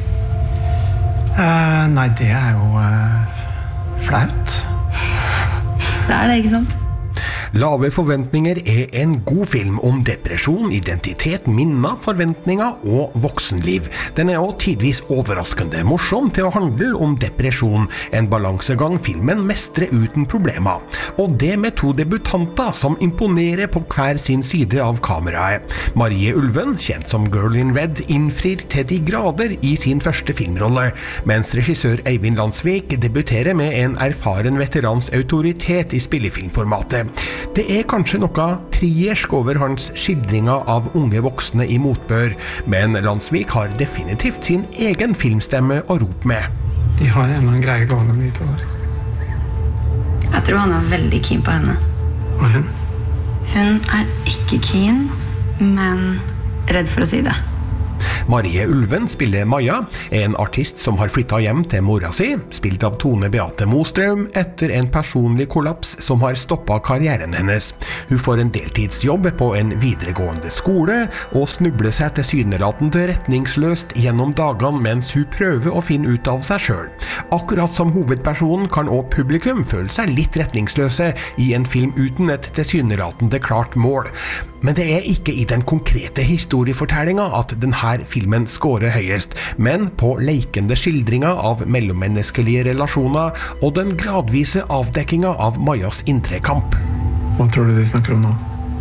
Uh, nei, det er jo uh, flaut. Det er det, ikke sant? Lave forventninger er en god film om depresjon, identitet, minner, forventninger og voksenliv. Den er også tidvis overraskende morsom til å handle om depresjon, en balansegang filmen mestrer uten problemer. Og det med to debutanter som imponerer på hver sin side av kameraet. Marie Ulven, kjent som Girl in Red, innfrir til de grader I sin første filmrolle, mens regissør Eivind Landsvik debuterer med en erfaren veterans autoritet I spillefilmformatet. Det er kanskje noe triersk over hans skildringer av unge voksne I motbør, men Landsvik har definitivt sin egen filmstemme å rope med. De har en eller annen greie gående de to der. Jeg tror han er veldig keen på henne. Og hun? Hun er ikke keen, men redd for å si det. Marie Ulven spiller Maja, en artist som har flyttet hjem til mora si, spilt av Tone Beate Mostrøm, etter en personlig kollaps som har stoppet karrieren hennes. Hun får en deltidsjobb på en videregående skole, og snubler seg tilsynelatende retningsløst gjennom dagene mens hun prøver å finne ut av seg selv. Akkurat som hovedpersonen kan også publikum føle seg litt retningsløse I en film uten et tilsynelatende klart mål. Men det er ikke I den konkrete historiefortellingen at denne filmen scorer høyest, men på leikende skildringer av mellommenneskelige relasjoner og den gradvise avdekkingen av Majas indre kamp. Hva tror du de snakker om nå?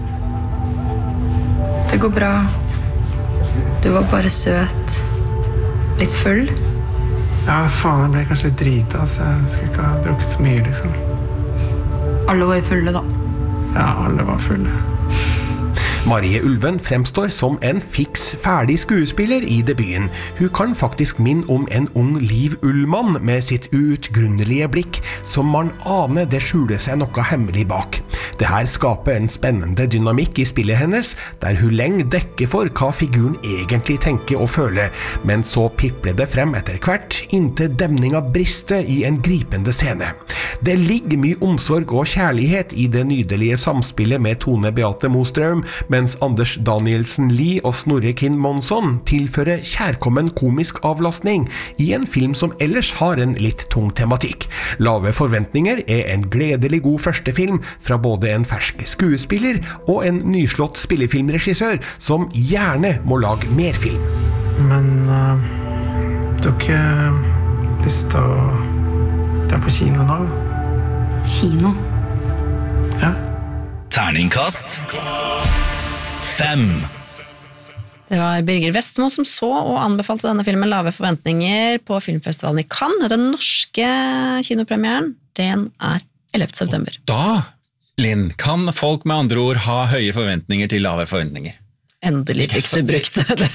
Det går bra. Du var bare søt. Litt full. Ja, faen, jeg ble kanskje litt drita, så jeg skulle ikke ha drukket så mye, liksom. Alle var fulle, da. Ja, alle var fulle. Marie Ulven fremstår som en fiks ferdig skuespiller I debuten. Hun kan faktisk minne om en ung Liv Ullmann med sitt uutgrunnelige blikk, som man aner det skjuler seg noe hemmelig bak. Det her skaper en spennende dynamikk I spillet hennes, der hun lenge dekker for hva figuren egentlig tenker og føler, men så pipler det frem etter hvert, inntil demninga brister I en gripende scene. Det ligger mye omsorg og kjærlighet I det nydelige samspillet med Tone Beate Mostrøm, mens Anders Danielsen Lie og Snorre Kinn Monsson tilfører kjærkommen komisk avlastning I en film som ellers har en litt tung tematikk. Lave forventninger er en gledelig god første film fra både en fersk skuespiller og en nyslått spillefilmregissør som gjerne må lage mer film. Men uh, du har ikke lyst til å dra på kino nå? Kino? Ja. Terningkast fem. Det var Birger Vestmo som så og anbefalte denne filmen Lave forventninger på filmfestivalen I Cannes. Den norske kinopremieren, den er ellevte september. Da, Linn, kan folk med andre ord ha høye forventninger til lave forventninger? Endelig fikk du brukt det.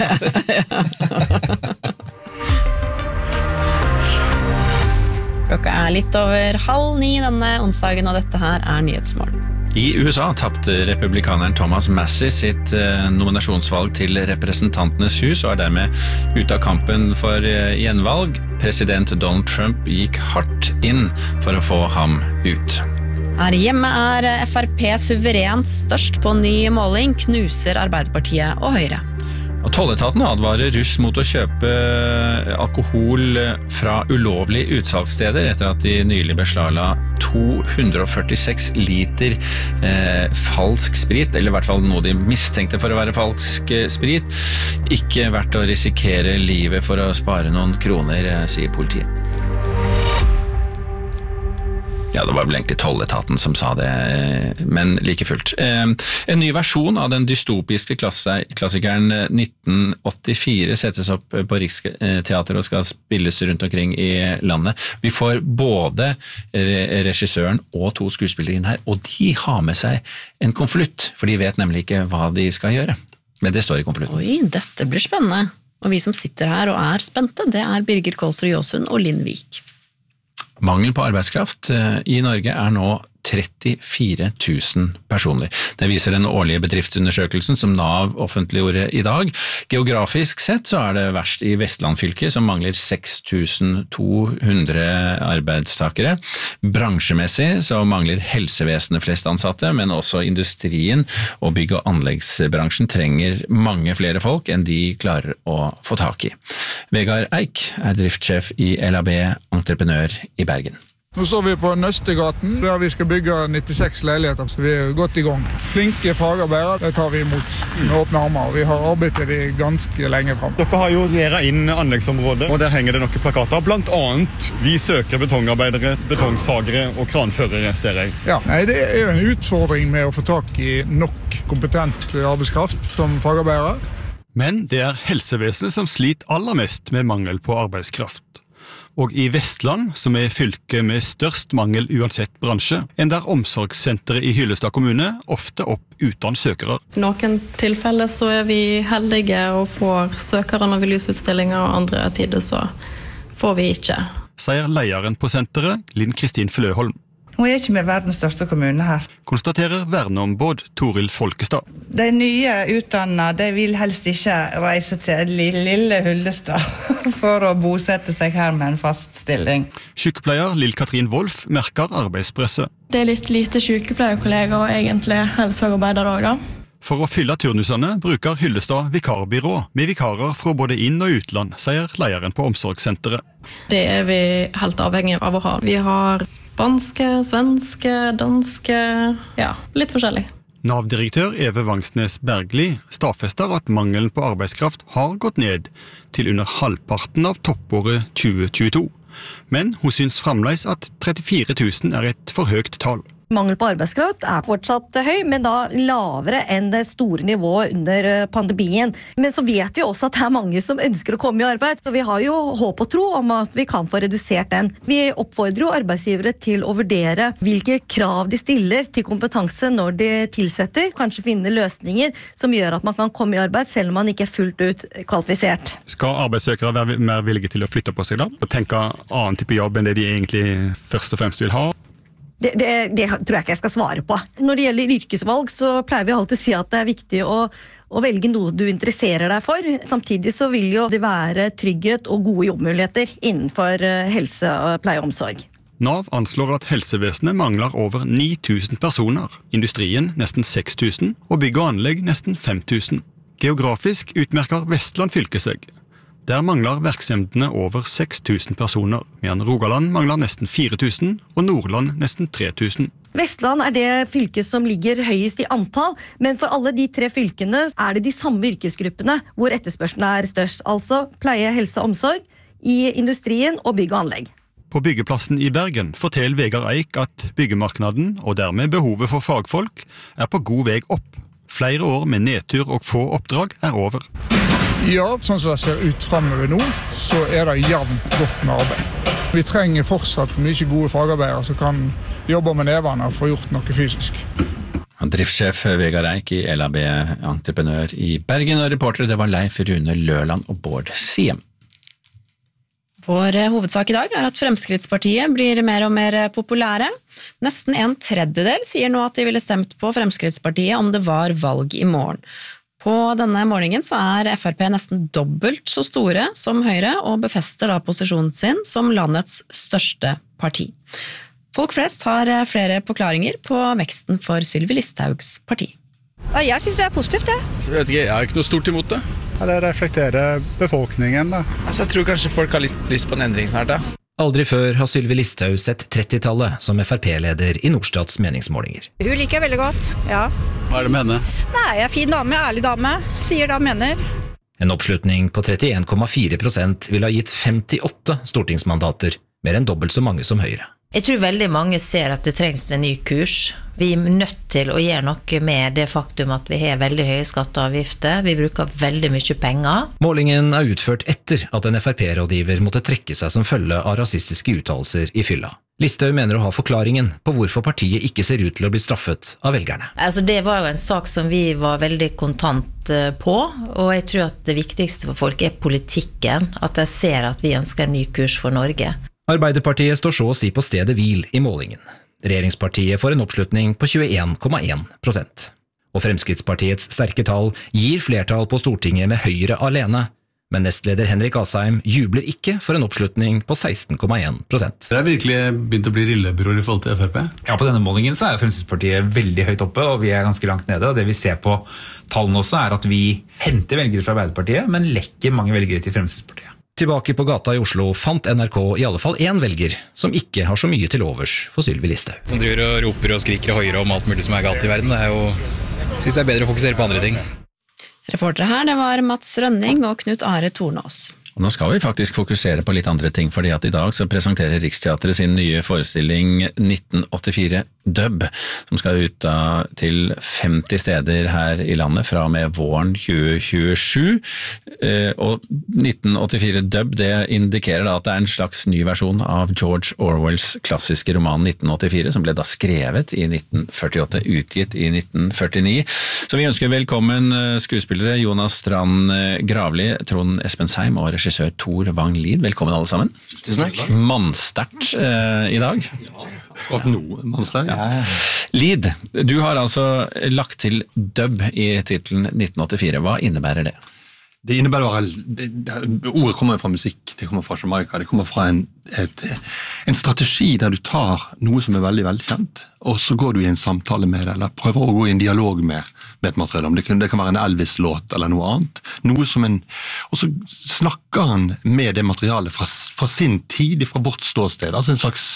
Klokka er litt over halv ni denne onsdagen, og dette her er Nyhetsmorgen. I U S A tappte republikaneren Thomas Massie sitt eh, nominasjonsvalg til Representantenes hus og er dermed ute av kampen for eh, gjenvalg. President Donald Trump gikk hardt inn for å få ham ut. Her hjemme er F R P suverent størst på ny måling, knuser Arbeiderpartiet og Høyre. Og Tolletaten advarer russ mot å kjøpe alkohol fra ulovlige utsalgssteder etter at de nylig beslagla to hundre og førtiseks liter eh, falsk sprit, eller i hvert fall noe de mistenkte for å være falsk sprit. Ikke verdt å risikere livet for å spare noen kroner, sier politiet. Ja, det var vel egentlig Tolletaten som sa det, men like fullt. En ny versjon av den dystopiske klassikeren nitten åttifire settes opp på Riksteatret og skal spilles rundt omkring i landet. Vi får både regissøren og to skuespillere inn her, og de har med seg en konvolutt, for de vet nemlig ikke hva de skal gjøre. Men det står i konvolutten. Oi, dette blir spennende. Og vi som sitter her og er spente, det er Birgit Kolsrud Jåsund og Linn Vik. Mangel på arbeidskraft i Norge er nå trettifire tusen personer. Det viser den årlige bedriftsundersøkelsen som Nav offentliggjorde i dag. Geografisk sett så er det verst i Vestlandfylket, som mangler seks tusen to hundre arbeidstakere. Bransjemessig så mangler helsevesenet flest ansatte, men også industrien og bygg- og anleggsbransjen trenger mange flere folk enn de klarer å få tak i. Vegard Eik er driftssjef i L A B Entreprenør i Bergen. Nå står vi på Nøstegaten, der vi skal bygge nittiseks leiligheter, så vi er godt i gang. Flinke fagarbeidere, det tar vi imot med åpne armer, og vi har arbeidet de ganske lenge frem. Dere har jo gjeret inn anleggsområdet, og der henger det noen plakater. Blant annet, vi søker betongarbeidere, betongsagere og kranførere, ser jeg. Ja, nei, det er jo en utfordring med å få tak i nok kompetent arbeidskraft som fagarbeidere. Men det er helsevesenet som sliter aller mest med mangel på arbeidskraft. Og i Vestland, som er fylket med størst mangel uansett bransje, ender omsorgssenteret i Hyllestad kommune ofte opp uten søkere. I noen tilfeller så er vi heldige og får søkere når vi lyser utstillinger, og andre tider så får vi ikke. Sier lederen på senteret, Linn Kristin Fløholm. Nå er ikke vi verdens største kommune her. Konstaterer verneombud Toril Folkestad. De nye utdannede, de vil helst ikke reise til lille Hyllestad for å bosette seg her med en fast stilling. Sykepleier Lill-Katrin Wolf merker arbeidspresset. Det er litt lite sykepleierkolleger og egentlig helsefagarbeidere også da. For å fylle turnusene bruker Hyllestad vikarbyrå med vikarer fra både inn- og utland, sier lederen på omsorgssenteret. Det er vi helt avhengig av å ha. Vi har spanske, svenske, danske, ja, litt forskjellig. Nav-direktør Eve Vangsnes Bergli stadfester at mangelen på arbeidskraft har gått ned til under halvparten av toppåret tjue tjueto. Men hun syns fremdeles at trettifire tusen er et for høyt tall. Mangel på arbeidskraft er fortsatt høy, men da lavere enn det store nivået under pandemien. Men så vet vi også at det er mange som ønsker å komme i arbeid, så vi har jo håp og tro om at vi kan få redusert den. Vi oppfordrer jo arbeidsgivere til å vurdere hvilke krav de stiller til kompetanse når de tilsetter, kanskje finne løsninger som gjør at man kan komme i arbeid selv om man ikke er fullt ut kvalifisert. Skal arbeidssøkere være mer villige til å flytte på seg da? Og tenke annen type jobb enn det de egentlig først og fremst vil ha? Det, det, det tror jeg ikke jeg skal svare på. Når det gjelder yrkesvalg, så pleier vi alltid å si at det er viktig å, å velge noe du interesserer deg for. Samtidig så vil jo det være trygghet og gode jobbmuligheter innenfor helse, pleie og omsorg. Nav anslår at helsevesenet mangler over ni tusen personer, industrien nesten seks tusen, og bygg og anlegg nesten fem tusen. Geografisk utmerker Vestland fylke seg. Der mangler virksomhetene over seks tusen personer, mens Rogaland mangler nesten fire tusen, og Nordland nesten tre tusen. Vestland er det fylket som ligger høyest i antall, men for alle de tre fylkene er det de samme yrkesgruppene hvor etterspørselen er størst, altså pleie, helse og omsorg, i industrien og bygg og anlegg. På byggeplassen i Bergen forteller Vegard Eik at byggemarknaden, og dermed behovet for fagfolk, er på god vei opp. Flere år med nedtur og få oppdrag er over. Ja, sånn som det ser ut fremover nå, så er det jevnt godt med arbeid. Vi trenger fortsatt mye gode fagarbeidere som kan jobbe med nevene og få gjort noe fysisk. Driftssjef Vegard Eik i L A B Entreprenør i Bergen, og reportere det var Leif Rune Løland og Bård Siem. Vår hovedsak i dag er at Fremskrittspartiet blir mer og mer populære. Nesten en tredjedel sier nå at de ville stemt på Fremskrittspartiet om det var valg i morgen. På denne morgenen så er F R P nesten dobbelt så store som Høyre, og befester da posisjonen sin som landets største parti. Folk flest har flere forklaringer på veksten for Sylvi Listhaugs parti. Ja, jeg synes det er positivt, det. Jeg vet ikke, jeg er ikke noe stort imot det. Ja, det reflekterer befolkningen da. Altså, jeg tror kanskje folk har litt lyst på en endring snart da. Aldri før har Sylvi Listhaug sett trettitallet som F R P-leder i Nordstats meningsmålinger. Hun liker jeg veldig godt, ja. Hva er det med henne? Nei, jeg er fin dame, ærlig dame, sier det han mener. En oppslutning på trettien komma fire prosent ville ha gitt femtiåtte stortingsmandater, mer enn dobbelt så mange som Høyre. Jeg tror veldig mange ser at det trengs en ny kurs. Vi er nødt til å gjøre noe med det faktum at vi har veldig høye skatte- og avgifter. Vi bruker veldig mye penger. Målingen er utført etter at en F R P-rådgiver måtte trekke seg som følge av rasistiske uttalelser i fylla. Listhaug mener å ha forklaringen på hvorfor partiet ikke ser ut til å bli straffet av velgerne. Altså, det var jo en sak som vi var veldig kontant på, og jeg tror at det viktigste for folk er politikken, at de ser at vi ønsker en ny kurs for Norge. Arbeiderpartiet står så å si på stedet hvil i målingen. Regjeringspartiet får en oppslutning på tjueen komma én prosent. Og Fremskrittspartiets sterke tall gir flertall på Stortinget med Høyre alene, men nestleder Henrik Asheim jubler ikke for en oppslutning på seksten komma én prosent. Det er virkelig begynt å bli rillebror i forhold til F R P? Ja, på denne målingen så er Fremskrittspartiet veldig høyt oppe, og vi er ganske langt nede, og det vi ser på tallene også er at vi henter velgere fra Arbeiderpartiet, men lekker mange velgere til Fremskrittspartiet. Tilbake på gata i Oslo fant N R K i alle fall én velger som ikke har så mye til overs for Sylvi Listhaug. Som driver og roper og skriker og høyere om alt mulig som er galt i verden, det er jo, synes jeg er bedre å fokusere på andre ting. Reportere her, det var Mats Rønning og Knut Are Tornås. Og nå skal vi faktisk fokusere på litt andre ting, fordi at i dag så presenterer Riksteatret sin nye forestilling nitten åttifire Dub, som skal ut da til femti steder her i landet fra og med våren tjue tjuesju. Eh, og nitten åttifire Dub, det indikerer da at det er en slags ny versjon av George Orwells klassiske roman nitten åttifire, som ble da skrevet i nitten førtiåtte, utgitt i nitten førtini. Så vi ønsker velkommen skuespillere Jonas Strand Gravli, Trond Espensheim og regissør Tor Wang Lid. Velkommen alle sammen. Tusen takk. Mannsterkt eh, i dag. Ja, godt noe mannsterkt. Ja. Lid, du har altså lagt til dub i titlen nitten åttifire. Hva innebærer det? Det innebærer det, det, ordet kommer fra musikk, det kommer fra Jamaica, det kommer fra en, et, en strategi der du tar noe som er veldig velkjent, og så går du i en samtale med det, eller prøver å gå i en dialog med, med et materiale. Det kan, det kan være en Elvis-låt eller noe annet. Noe som en, og så snakker han med det materialet fra, fra sin tid, fra vårt ståsted, altså en slags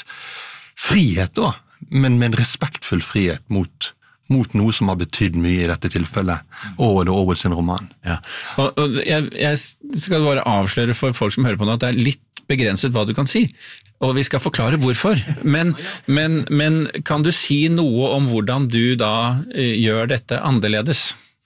frihet da, men med en respektfull frihet mot mot noe som har betydd mye i dette tilfellet, og det Orwell sin roman. Ja. Og, og jeg, jeg skal bare avsløre for folk som hører på nå at det er litt begrenset hva du kan si, og vi skal forklare hvorfor. Men, men, men kan du si noe om hvordan du da uh, gjør dette annerledes?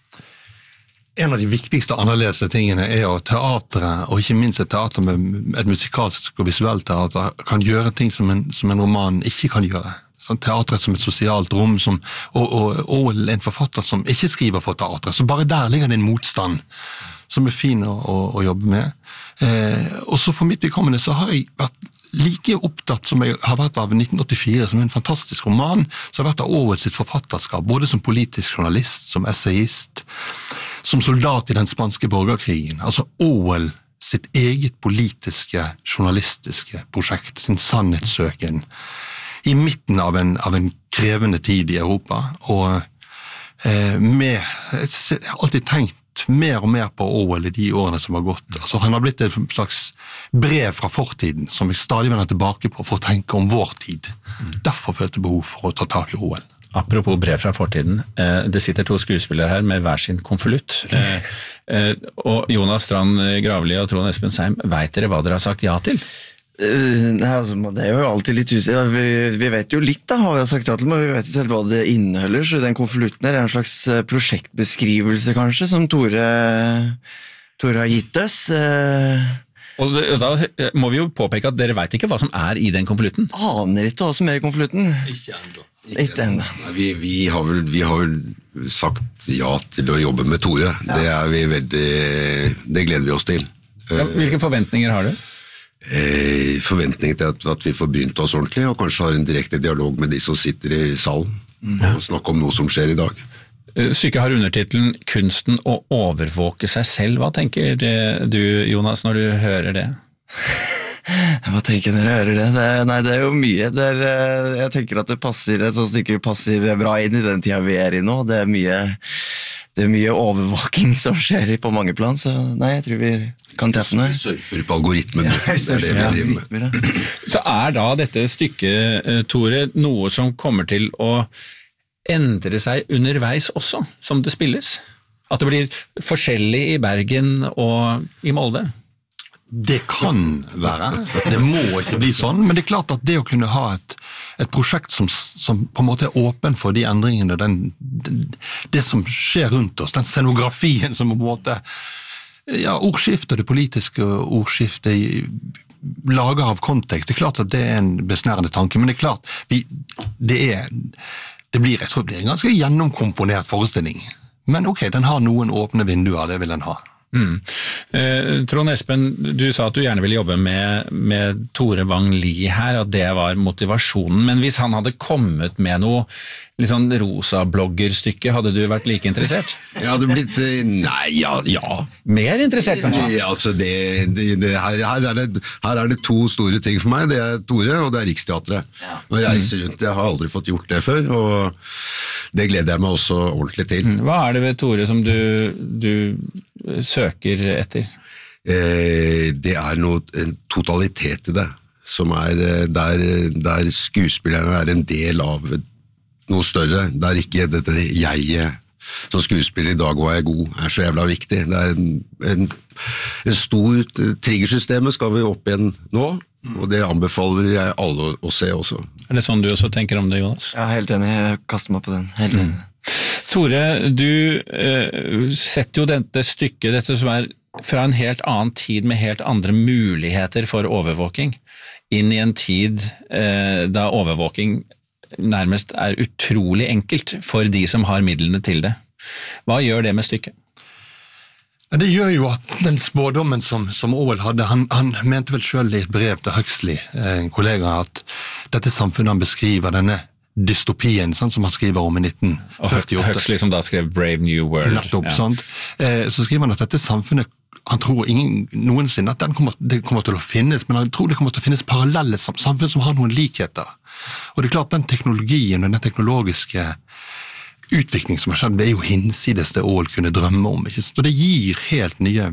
En av de viktigste annerledes tingene er at teatret, og ikke minst et teater med et musikalsk og visuelt teater, kan gjøre ting som en, som en roman ikke kan gjøre. Sånn, teatret som et sosialt rom, som, og, og, og en forfatter som ikke skriver for teatret. Så bare der ligger det en motstand som er fin å, å, å jobbe med. Eh, og så for mitt vedkommende så har jeg vært like opptatt som jeg har vært av nitten åttifire, som en fantastisk roman, så har jeg vært av Orwell sitt forfatterskap, både som politisk journalist, som essayist, som soldat i den spanske borgerkrigen. Altså Orwell sitt eget politiske, journalistiske prosjekt, sin sannhetssøken, i midten av en, av en krevende tid i Europa, og eh, med, jeg har alltid tenkt mer og mer på Orwell i de årene som har gått. Altså, han har blitt et slags brev fra fortiden, som jeg stadig vender tilbake på for å tenke om vår tid. Derfor følte jeg behov for å ta tak i Orwell. Apropos brev fra fortiden, det sitter to skuespillere her med hver sin konvolutt, og Jonas Strand Gravli og Trond Espensheim, vet dere hva dere har sagt ja til? Nei, altså, det er jo alltid litt usikker. Vi, vi vet jo litt da, hva vi har sagt ja til, men vi vet ikke helt hva det inneholder, så den konvolutten er en slags prosjektbeskrivelse kanskje, som Tore, Tore har gitt oss. Og da må vi jo påpeke at dere vet ikke hva som er i den konvolutten. Aner ikke hva som er i konvolutten. Ikke enda. Ikke, ikke enda. Vi, vi, har vel, vi har vel sagt ja til å jobbe med Tore. Ja. Det er vi veldig, det gleder vi oss til. Ja, hvilke forventninger har du? Eh, forventninger til at, at vi får begynt oss ordentlig, og kanskje har en direkte dialog med de som sitter i salen, mm. og snakke om noe som skjer i dag. Stykket har undertitelen «Kunsten å overvåke seg selv». Hva tenker du, Jonas, når du hører det? Hva tenker jeg når jeg hører det? det er, nei, det er jo mye. Det er, jeg tenker at det passer, et sånt stykke passer bra inn i den tida vi er i nå. Det er mye... det er mye overvåking som skjer på mange plan, så nei, jeg tror vi kan treffe noe. Vi surfer på algoritmen, ja, det er det vi driver med. Så er da dette stykket, Tore, noe som kommer til å endre seg underveis også, som det spilles? At det blir forskjellig i Bergen og i Molde? Det kan være, det må ikke bli sånn, men det er klart at det å kunne ha et, et prosjekt som, som på en måte er åpen for de endringene, den, den, det som skjer rundt oss, den scenografien som på en måte, ja, ordskiftet, det politiske ordskiftet, lager av kontekst, det er klart at det er en besnærende tanke, men det er klart, vi, det, er, det, blir, jeg tror det blir en ganske gjennomkomponert forestilling, men ok, den har noen åpne vinduer, det vil den ha. Mm. Eh, Trond Espen, du sa at du gjerne ville jobbe med, med Tore Wang Lie her, at det var motivasjonen, men hvis han hadde kommet med noe litt sånn rosa bloggerstykke, hadde du vært like interessert? Jeg hadde blitt, nei, ja, ja. Mer interessert kanskje? Ja, altså det, det, det her, her, er det, her er det to store ting for meg, det er Tore og det er Riksteatret. Ja. Og jeg reiser rundt, jeg har aldri fått gjort det før, og det gleder jeg meg også ordentlig til. Hva er det ved Tore som du, du søker etter? Eh, det er noe, en totalitet i det, som er der, der skuespillerne er en del av noe større. Det er ikke dette jeg som skuespiller i dag og er god, er så jævla viktig. Det er en, en, en stor triggersystem skal vi opp igjen nå, og det anbefaler jeg alle å se også. Er det sånn du også tenker om det, Jonas? Ja, helt enig, jeg kaster meg på den, helt enig. Mm. Tore, du eh, setter jo dette stykket, dette som er fra en helt annen tid med helt andre muligheter for overvåking, inn i en tid eh, da overvåking nærmest er utrolig enkelt for de som har midlene til det. Hva gjør det med stykket? Det gjør jo at den spådommen som, som Orwell hadde, han, han mente vel selv i et brev til Huxley, en kollega, at dette samfunnet han beskriver, denne dystopien, sånn som han skriver om i nitten førtiåtte. Og Huxley som da skrev Brave New World. Nettopp, ja. Sant? Så skriver han at dette samfunnet, han tror ingen, noensinne at den kommer, det kommer til å finnes, men han tror det kommer til å finnes parallelle samfunn som har noen likheter. Og det er klart, den teknologien og den teknologiske utvikling som har skjedd, det er jo hinsides det Orwell kunne drømme om, ikke sant? Og det gir helt nye